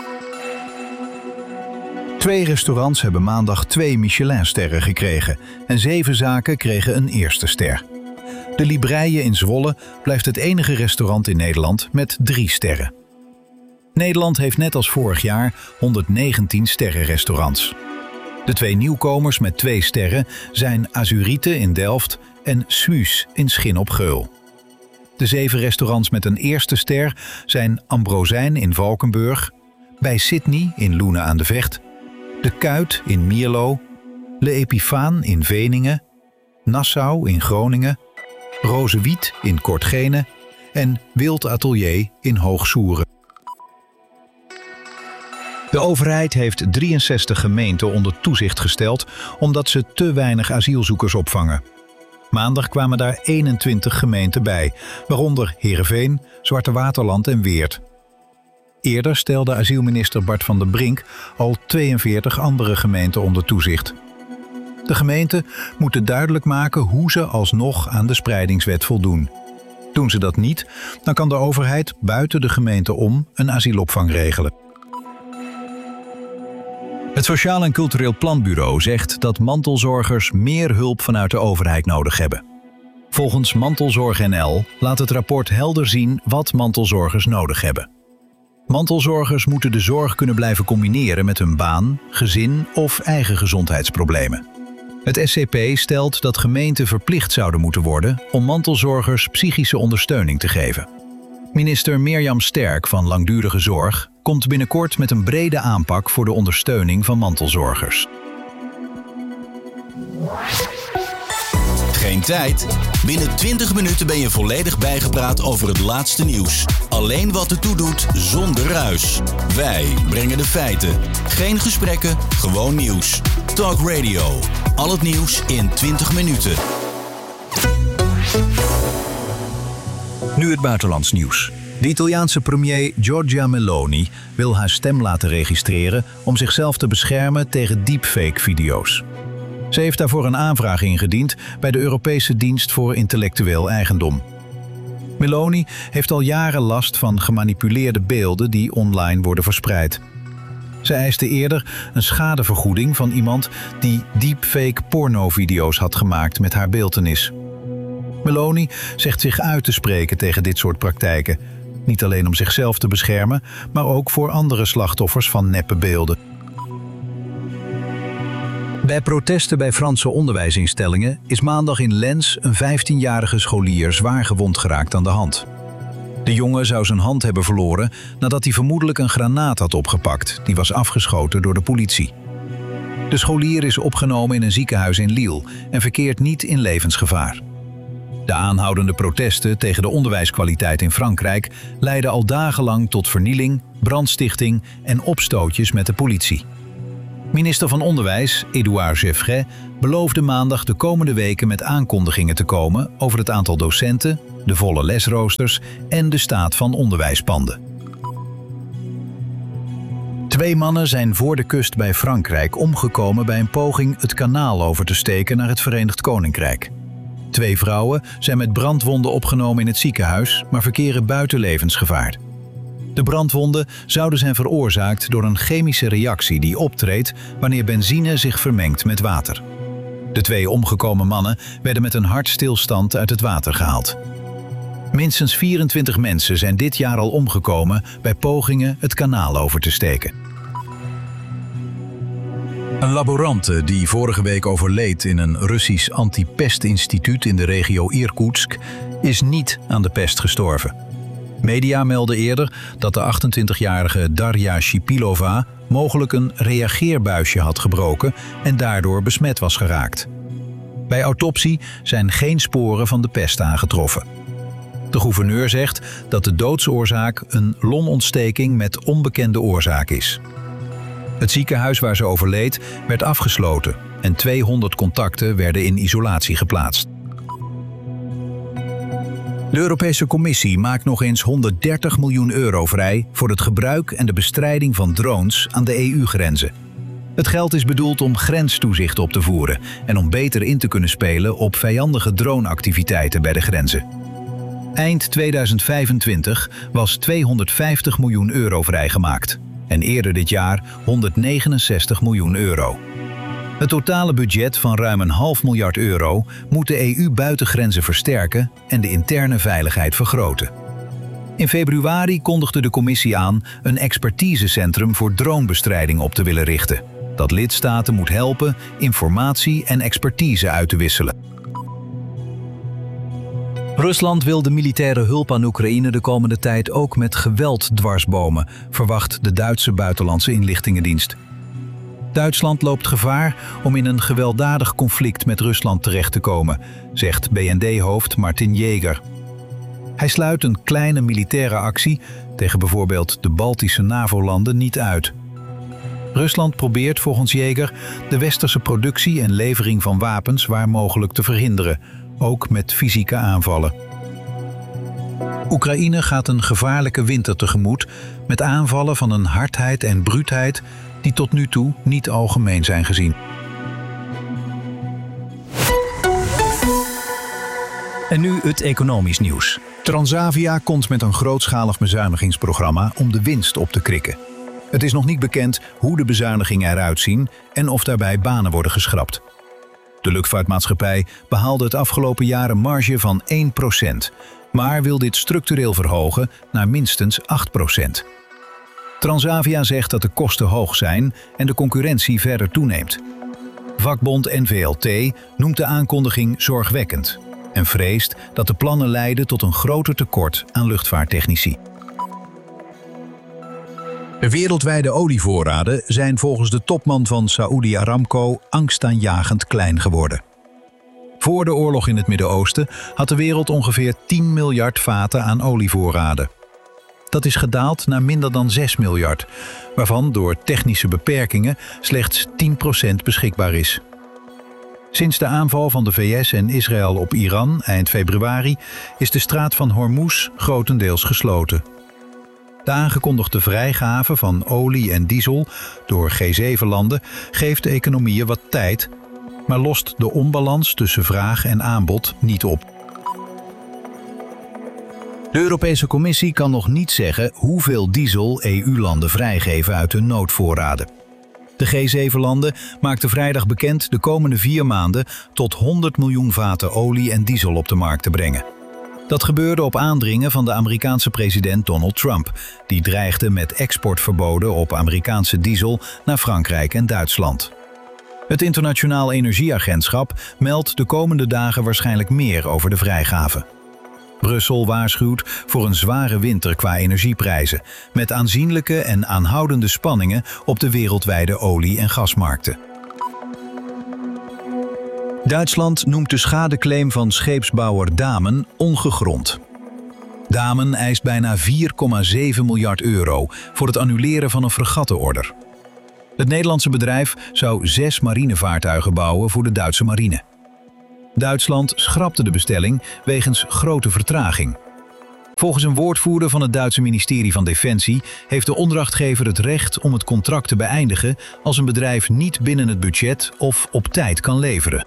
Twee restaurants hebben maandag twee Michelinsterren gekregen en zeven zaken kregen een eerste ster. De Libreie in Zwolle blijft het enige restaurant in Nederland met drie sterren. Nederland heeft net als vorig jaar honderdnegentien sterrenrestaurants. De twee nieuwkomers met twee sterren zijn Azurite in Delft en Suus in Schin op Geul. De zeven restaurants met een eerste ster zijn Ambrosijn in Valkenburg, Bij Sydney in Loenen aan de Vecht, De Kuit in Mierlo, Le Epifaan in Veningen, Nassau in Groningen, Rozewiet in Kortgene en Wild Atelier in Hoogsoeren. De overheid heeft drieënzestig gemeenten onder toezicht gesteld omdat ze te weinig asielzoekers opvangen. Maandag kwamen daar eenentwintig gemeenten bij, waaronder Heerenveen, Zwarte Waterland en Weert. Eerder stelde asielminister Bart van der Brink al tweeënveertig andere gemeenten onder toezicht. De gemeenten moeten duidelijk maken hoe ze alsnog aan de spreidingswet voldoen. Doen ze dat niet, dan kan de overheid buiten de gemeente om een asielopvang regelen. Het Sociaal en Cultureel Planbureau zegt dat mantelzorgers meer hulp vanuit de overheid nodig hebben. Volgens Mantelzorg N L laat het rapport helder zien wat mantelzorgers nodig hebben. Mantelzorgers moeten de zorg kunnen blijven combineren met hun baan, gezin of eigen gezondheidsproblemen. Het S C P stelt dat gemeenten verplicht zouden moeten worden om mantelzorgers psychische ondersteuning te geven. Minister Mirjam Sterk van Langdurige Zorg komt binnenkort met een brede aanpak voor de ondersteuning van mantelzorgers. Geen tijd? Binnen twintig minuten ben je volledig bijgepraat over het laatste nieuws. Alleen wat ertoe doet, zonder ruis. Wij brengen de feiten. Geen gesprekken, gewoon nieuws. Talk Radio. Al het nieuws in twintig minuten. Nu het buitenlands nieuws. De Italiaanse premier Giorgia Meloni wil haar stem laten registreren om zichzelf te beschermen tegen deepfake-video's. Ze heeft daarvoor een aanvraag ingediend bij de Europese Dienst voor Intellectueel Eigendom. Meloni heeft al jaren last van gemanipuleerde beelden die online worden verspreid. Ze eiste eerder een schadevergoeding van iemand die deepfake pornovideo's had gemaakt met haar beeltenis. Meloni zegt zich uit te spreken tegen dit soort praktijken. Niet alleen om zichzelf te beschermen, maar ook voor andere slachtoffers van neppe beelden. Bij protesten bij Franse onderwijsinstellingen is maandag in Lens een vijftienjarige scholier zwaar gewond geraakt aan de hand. De jongen zou zijn hand hebben verloren nadat hij vermoedelijk een granaat had opgepakt. Die was afgeschoten door de politie. De scholier is opgenomen in een ziekenhuis in Lille en verkeert niet in levensgevaar. De aanhoudende protesten tegen de onderwijskwaliteit in Frankrijk leidden al dagenlang tot vernieling, brandstichting en opstootjes met de politie. Minister van Onderwijs, Édouard Geoffroy, beloofde maandag de komende weken met aankondigingen te komen over het aantal docenten, de volle lesroosters en de staat van onderwijspanden. Twee mannen zijn voor de kust bij Frankrijk omgekomen bij een poging het kanaal over te steken naar het Verenigd Koninkrijk. Twee vrouwen zijn met brandwonden opgenomen in het ziekenhuis, maar verkeren buiten levensgevaar. De brandwonden zouden zijn veroorzaakt door een chemische reactie die optreedt wanneer benzine zich vermengt met water. De twee omgekomen mannen werden met een hartstilstand uit het water gehaald. Minstens vierentwintig mensen zijn dit jaar al omgekomen bij pogingen het kanaal over te steken. Een laborante die vorige week overleed in een Russisch antipestinstituut in de regio Irkoetsk is niet aan de pest gestorven. Media melden eerder dat de achtentwintigjarige Darja Shipilova mogelijk een reageerbuisje had gebroken en daardoor besmet was geraakt. Bij autopsie zijn geen sporen van de pest aangetroffen. De gouverneur zegt dat de doodsoorzaak een longontsteking met onbekende oorzaak is. Het ziekenhuis waar ze overleed werd afgesloten en tweehonderd contacten werden in isolatie geplaatst. De Europese Commissie maakt nog eens honderddertig miljoen euro vrij voor het gebruik en de bestrijding van drones aan de E U-grenzen. Het geld is bedoeld om grenstoezicht op te voeren en om beter in te kunnen spelen op vijandige droneactiviteiten bij de grenzen. Eind tweeduizend vijfentwintig was tweehonderdvijftig miljoen euro vrijgemaakt en eerder dit jaar honderdnegenenzestig miljoen euro. Het totale budget van ruim een half miljard euro moet de E U-buitengrenzen versterken en de interne veiligheid vergroten. In februari kondigde de Commissie aan een expertisecentrum voor dronebestrijding op te willen richten, dat lidstaten moet helpen informatie en expertise uit te wisselen. Rusland wil de militaire hulp aan Oekraïne de komende tijd ook met geweld dwarsbomen, verwacht de Duitse buitenlandse inlichtingendienst. Duitsland loopt gevaar om in een gewelddadig conflict met Rusland terecht te komen, zegt B N D-hoofd Martin Jäger. Hij sluit een kleine militaire actie tegen bijvoorbeeld de Baltische NAVO-landen niet uit. Rusland probeert volgens Jäger de westerse productie en levering van wapens waar mogelijk te verhinderen, ook met fysieke aanvallen. Oekraïne gaat een gevaarlijke winter tegemoet met aanvallen van een hardheid en bruutheid die tot nu toe niet algemeen zijn gezien. En nu het economisch nieuws. Transavia komt met een grootschalig bezuinigingsprogramma om de winst op te krikken. Het is nog niet bekend hoe de bezuinigingen eruit zien en of daarbij banen worden geschrapt. De luchtvaartmaatschappij behaalde het afgelopen jaar een marge van één procent, maar wil dit structureel verhogen naar minstens acht procent. Transavia zegt dat de kosten hoog zijn en de concurrentie verder toeneemt. Vakbond N V L T noemt de aankondiging zorgwekkend en vreest dat de plannen leiden tot een groter tekort aan luchtvaarttechnici. De wereldwijde olievoorraden zijn volgens de topman van Saudi Aramco angstaanjagend klein geworden. Voor de oorlog in het Midden-Oosten had de wereld ongeveer tien miljard vaten aan olievoorraden. Dat is gedaald naar minder dan zes miljard, waarvan door technische beperkingen slechts tien procent beschikbaar is. Sinds de aanval van de V S en Israël op Iran eind februari is de straat van Hormuz grotendeels gesloten. De aangekondigde vrijgave van olie en diesel door G zeven landen geeft de economieën wat tijd, maar lost de onbalans tussen vraag en aanbod niet op. De Europese Commissie kan nog niet zeggen hoeveel diesel E U-landen vrijgeven uit hun noodvoorraden. De G zeven landen maakten vrijdag bekend de komende vier maanden tot honderd miljoen vaten olie en diesel op de markt te brengen. Dat gebeurde op aandringen van de Amerikaanse president Donald Trump, die dreigde met exportverboden op Amerikaanse diesel naar Frankrijk en Duitsland. Het Internationaal Energieagentschap meldt de komende dagen waarschijnlijk meer over de vrijgave. Brussel waarschuwt voor een zware winter qua energieprijzen, met aanzienlijke en aanhoudende spanningen op de wereldwijde olie- en gasmarkten. Duitsland noemt de schadeclaim van scheepsbouwer Damen ongegrond. Damen eist bijna vier komma zeven miljard euro voor het annuleren van een fregattenorder. Het Nederlandse bedrijf zou zes marinevaartuigen bouwen voor de Duitse marine. Duitsland schrapte de bestelling wegens grote vertraging. Volgens een woordvoerder van het Duitse ministerie van Defensie heeft de opdrachtgever het recht om het contract te beëindigen als een bedrijf niet binnen het budget of op tijd kan leveren.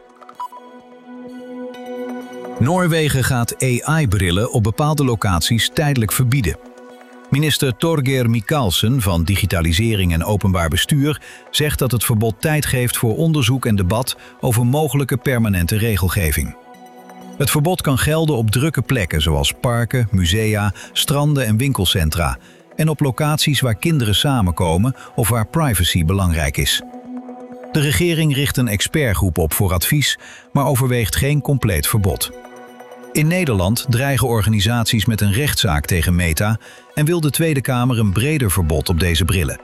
Noorwegen gaat A I-brillen op bepaalde locaties tijdelijk verbieden. Minister Torgeir Micaelsen van Digitalisering en Openbaar Bestuur zegt dat het verbod tijd geeft voor onderzoek en debat over mogelijke permanente regelgeving. Het verbod kan gelden op drukke plekken zoals parken, musea, stranden en winkelcentra en op locaties waar kinderen samenkomen of waar privacy belangrijk is. De regering richt een expertgroep op voor advies, maar overweegt geen compleet verbod. In Nederland dreigen organisaties met een rechtszaak tegen Meta en wil de Tweede Kamer een breder verbod op deze brillen.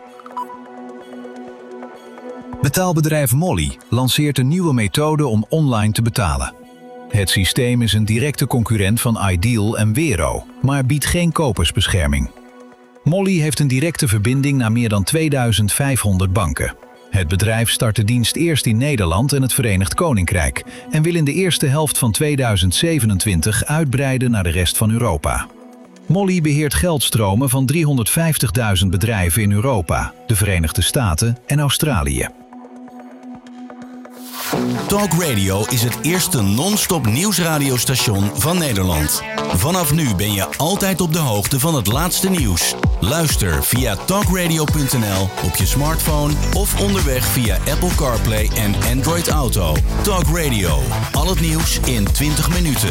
Betaalbedrijf Mollie lanceert een nieuwe methode om online te betalen. Het systeem is een directe concurrent van Ideal en Wero, maar biedt geen kopersbescherming. Mollie heeft een directe verbinding naar meer dan tweeduizend vijfhonderd banken. Het bedrijf start de dienst eerst in Nederland en het Verenigd Koninkrijk en wil in de eerste helft van tweeduizend zevenentwintig uitbreiden naar de rest van Europa. Mollie beheert geldstromen van driehonderdvijftigduizend bedrijven in Europa, de Verenigde Staten en Australië. Talk Radio is het eerste non-stop nieuwsradiostation van Nederland. Vanaf nu ben je altijd op de hoogte van het laatste nieuws. Luister via talkradio punt n l op je smartphone of onderweg via Apple CarPlay en Android Auto. Talk Radio, al het nieuws in twintig minuten.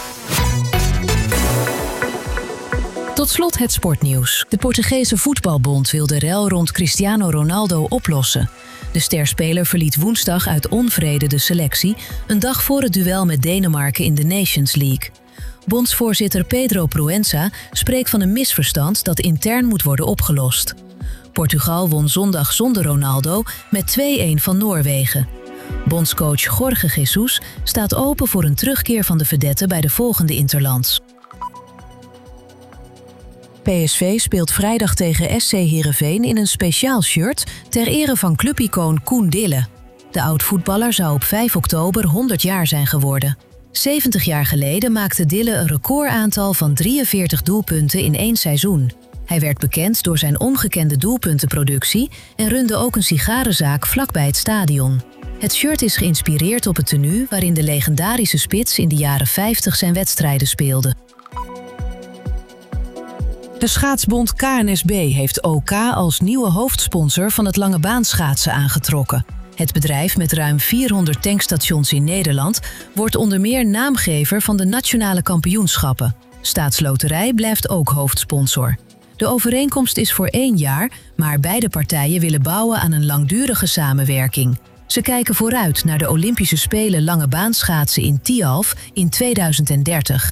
Tot slot het sportnieuws. De Portugese voetbalbond wil de rel rond Cristiano Ronaldo oplossen. De sterspeler verliet woensdag uit onvrede de selectie, een dag voor het duel met Denemarken in de Nations League. Bondsvoorzitter Pedro Proença spreekt van een misverstand dat intern moet worden opgelost. Portugal won zondag zonder Ronaldo met twee-een van Noorwegen. Bondscoach Jorge Jesus staat open voor een terugkeer van de vedette bij de volgende interlands. P S V speelt vrijdag tegen S C Heerenveen in een speciaal shirt ter ere van clubicoon Koen Dille. De oud-voetballer zou op vijf oktober honderd jaar zijn geworden. zeventig jaar geleden maakte Dille een recordaantal van drieënveertig doelpunten in één seizoen. Hij werd bekend door zijn ongekende doelpuntenproductie en runde ook een sigarenzaak vlakbij het stadion. Het shirt is geïnspireerd op het tenue waarin de legendarische spits in de jaren vijftig zijn wedstrijden speelde. De schaatsbond K N S B heeft O K als nieuwe hoofdsponsor van het langebaanschaatsen aangetrokken. Het bedrijf met ruim vierhonderd tankstations in Nederland wordt onder meer naamgever van de nationale kampioenschappen. Staatsloterij blijft ook hoofdsponsor. De overeenkomst is voor één jaar, maar beide partijen willen bouwen aan een langdurige samenwerking. Ze kijken vooruit naar de Olympische Spelen langebaanschaatsen in Tialf in tweeduizend dertig.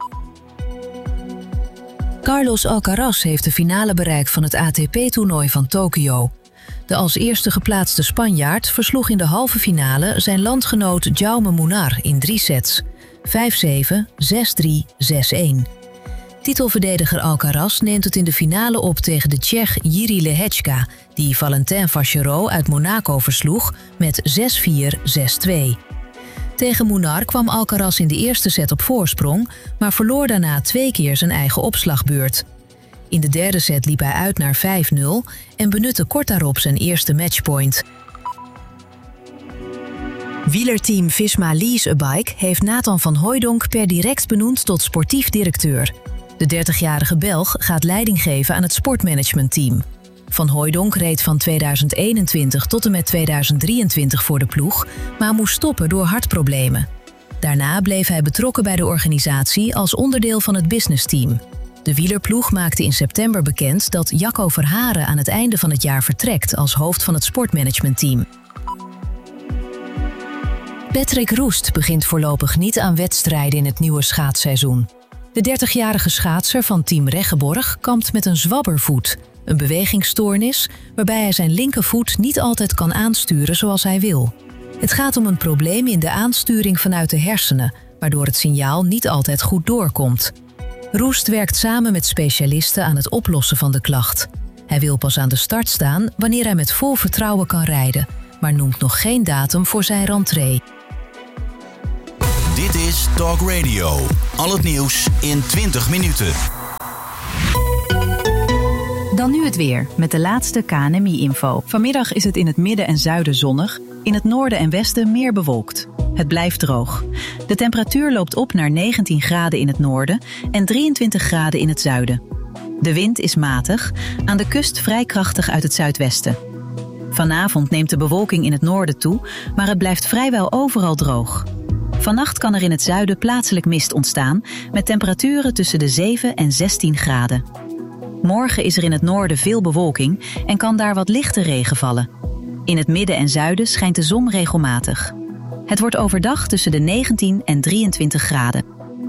Carlos Alcaraz heeft de finale bereikt van het A T P-toernooi van Tokio. De als eerste geplaatste Spanjaard versloeg in de halve finale zijn landgenoot Jaume Munar in drie sets. vijf zeven, zes drie, zes-een. Titelverdediger Alcaraz neemt het in de finale op tegen de Tsjech Jiří Lehečka, die Valentin Vachereau uit Monaco versloeg met zes vier, zes twee. Tegen Munar kwam Alcaraz in de eerste set op voorsprong, maar verloor daarna twee keer zijn eigen opslagbeurt. In de derde set liep hij uit naar vijf nul en benutte kort daarop zijn eerste matchpoint. Wielerteam Visma Lease a Bike heeft Nathan van Hooijdonk per direct benoemd tot sportief directeur. De dertigjarige Belg gaat leiding geven aan het sportmanagementteam. Van Hooijdonk reed van tweeduizend eenentwintig tot en met tweeduizend drieëntwintig voor de ploeg, maar moest stoppen door hartproblemen. Daarna bleef hij betrokken bij de organisatie als onderdeel van het businessteam. De wielerploeg maakte in september bekend dat Jacco Verharen aan het einde van het jaar vertrekt als hoofd van het sportmanagementteam. Patrick Roest begint voorlopig niet aan wedstrijden in het nieuwe schaatsseizoen. De dertigjarige schaatser van Team Reggeborg kampt met een zwabbervoet, een bewegingsstoornis waarbij hij zijn linkervoet niet altijd kan aansturen zoals hij wil. Het gaat om een probleem in de aansturing vanuit de hersenen, waardoor het signaal niet altijd goed doorkomt. Roest werkt samen met specialisten aan het oplossen van de klacht. Hij wil pas aan de start staan wanneer hij met vol vertrouwen kan rijden, maar noemt nog geen datum voor zijn rentree. Dit is Talk Radio. Al het nieuws in twintig minuten. Dan nu het weer, met de laatste K N M I-info. Vanmiddag is het in het midden en zuiden zonnig, in het noorden en westen meer bewolkt. Het blijft droog. De temperatuur loopt op naar negentien graden in het noorden en drieëntwintig graden in het zuiden. De wind is matig, aan de kust vrij krachtig uit het zuidwesten. Vanavond neemt de bewolking in het noorden toe, maar het blijft vrijwel overal droog. Vannacht kan er in het zuiden plaatselijk mist ontstaan, met temperaturen tussen de zeven en zestien graden. Morgen is er in het noorden veel bewolking en kan daar wat lichte regen vallen. In het midden en zuiden schijnt de zon regelmatig. Het wordt overdag tussen de negentien en drieëntwintig graden.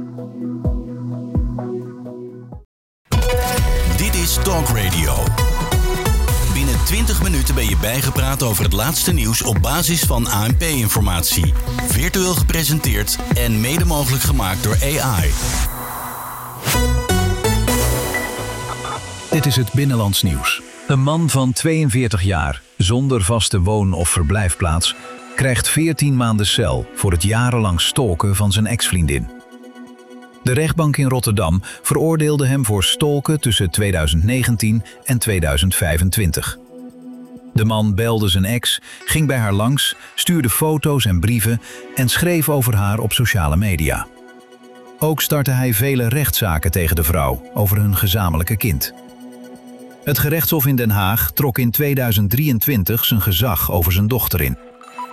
Dit is Talk Radio. Binnen twintig minuten ben je bijgepraat over het laatste nieuws op basis van A N P-informatie. Virtueel gepresenteerd en mede mogelijk gemaakt door A I. Dit is het Binnenlands Nieuws. Een man van tweeënveertig jaar, zonder vaste woon- of verblijfplaats, krijgt veertien maanden cel voor het jarenlang stalken van zijn ex-vriendin. De rechtbank in Rotterdam veroordeelde hem voor stalken tussen tweeduizend negentien en tweeduizend vijfentwintig. De man belde zijn ex, ging bij haar langs, stuurde foto's en brieven en schreef over haar op sociale media. Ook startte hij vele rechtszaken tegen de vrouw over hun gezamenlijke kind. Het gerechtshof in Den Haag trok in tweeduizend drieëntwintig zijn gezag over zijn dochter in.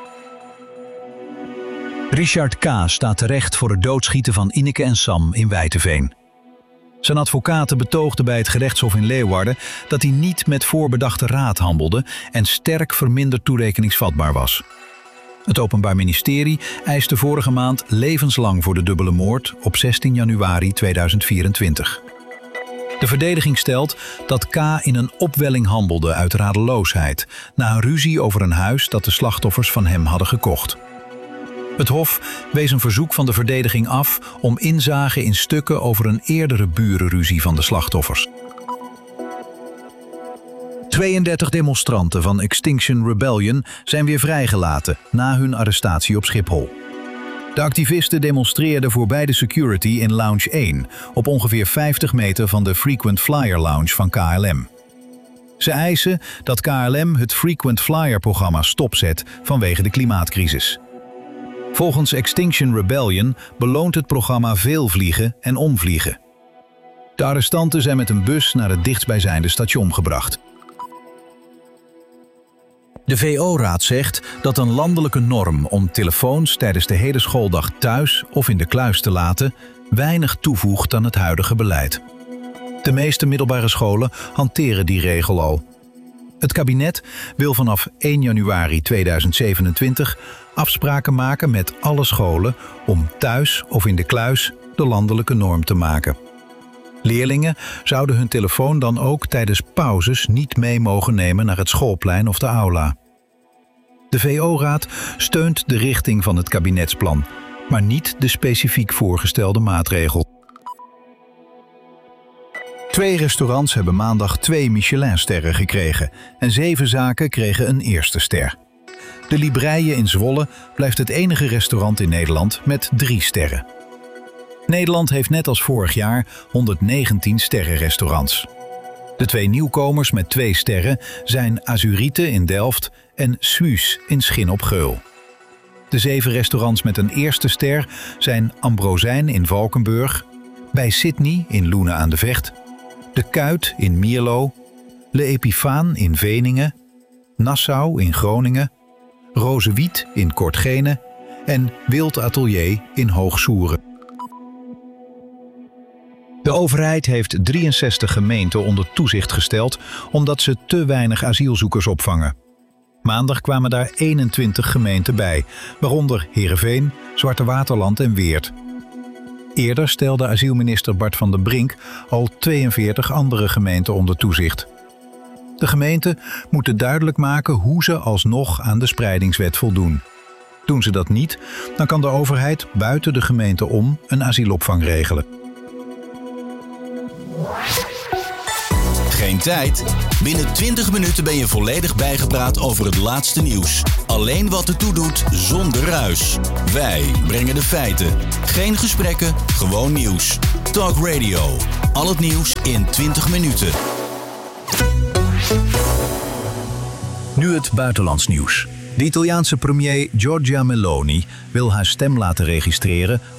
Richard K. staat terecht voor het doodschieten van Ineke en Sam in Wijteveen. Zijn advocaten betoogden bij het gerechtshof in Leeuwarden dat hij niet met voorbedachte raad handelde en sterk verminderd toerekeningsvatbaar was. Het Openbaar Ministerie eiste vorige maand levenslang voor de dubbele moord op zestien januari tweeduizend vierentwintig. De verdediging stelt dat K. in een opwelling handelde uit radeloosheid na een ruzie over een huis dat de slachtoffers van hem hadden gekocht. Het Hof wees een verzoek van de verdediging af om inzage in stukken over een eerdere burenruzie van de slachtoffers. tweeëndertig demonstranten van Extinction Rebellion zijn weer vrijgelaten na hun arrestatie op Schiphol. De activisten demonstreerden voorbij de security in Lounge één, op ongeveer vijftig meter van de Frequent Flyer Lounge van K L M. Ze eisen dat K L M het Frequent Flyer-programma stopzet vanwege de klimaatcrisis. Volgens Extinction Rebellion beloont het programma veel vliegen en omvliegen. De arrestanten zijn met een bus naar het dichtstbijzijnde station gebracht. De V O-raad zegt dat een landelijke norm om telefoons tijdens de hele schooldag thuis of in de kluis te laten weinig toevoegt aan het huidige beleid. De meeste middelbare scholen hanteren die regel al. Het kabinet wil vanaf één januari tweeduizend zevenentwintig afspraken maken met alle scholen om thuis of in de kluis de landelijke norm te maken. Leerlingen zouden hun telefoon dan ook tijdens pauzes niet mee mogen nemen naar het schoolplein of de aula. De V O-raad steunt de richting van het kabinetsplan, maar niet de specifiek voorgestelde maatregel. Twee restaurants hebben maandag twee Michelinsterren gekregen en zeven zaken kregen een eerste ster. De Libreien in Zwolle blijft het enige restaurant in Nederland met drie sterren. Nederland heeft net als vorig jaar honderdnegentien sterrenrestaurants. De twee nieuwkomers met twee sterren zijn Azurite in Delft en Suus in Schin op Geul. De zeven restaurants met een eerste ster zijn Ambrosijn in Valkenburg, bij Sydney in Loenen aan de Vecht, De Kuit in Mierlo, Le Epifaan in Veningen, Nassau in Groningen, Rozewiet in Kortgene en Wild Atelier in Hoogsoeren. De overheid heeft drieënzestig gemeenten onder toezicht gesteld omdat ze te weinig asielzoekers opvangen. Maandag kwamen daar eenentwintig gemeenten bij, waaronder Heerenveen, Zwarte Waterland en Weert. Eerder stelde asielminister Bart van der Brink al tweeënveertig andere gemeenten onder toezicht. De gemeenten moeten duidelijk maken hoe ze alsnog aan de spreidingswet voldoen. Doen ze dat niet, dan kan de overheid buiten de gemeente om een asielopvang regelen. Geen tijd? Binnen twintig minuten ben je volledig bijgepraat over het laatste nieuws. Alleen wat ertoe doet, zonder ruis. Wij brengen de feiten. Geen gesprekken, gewoon nieuws. Talk Radio. Al het nieuws in twintig minuten. Nu het buitenlands nieuws. De Italiaanse premier Giorgia Meloni wil haar stem laten registreren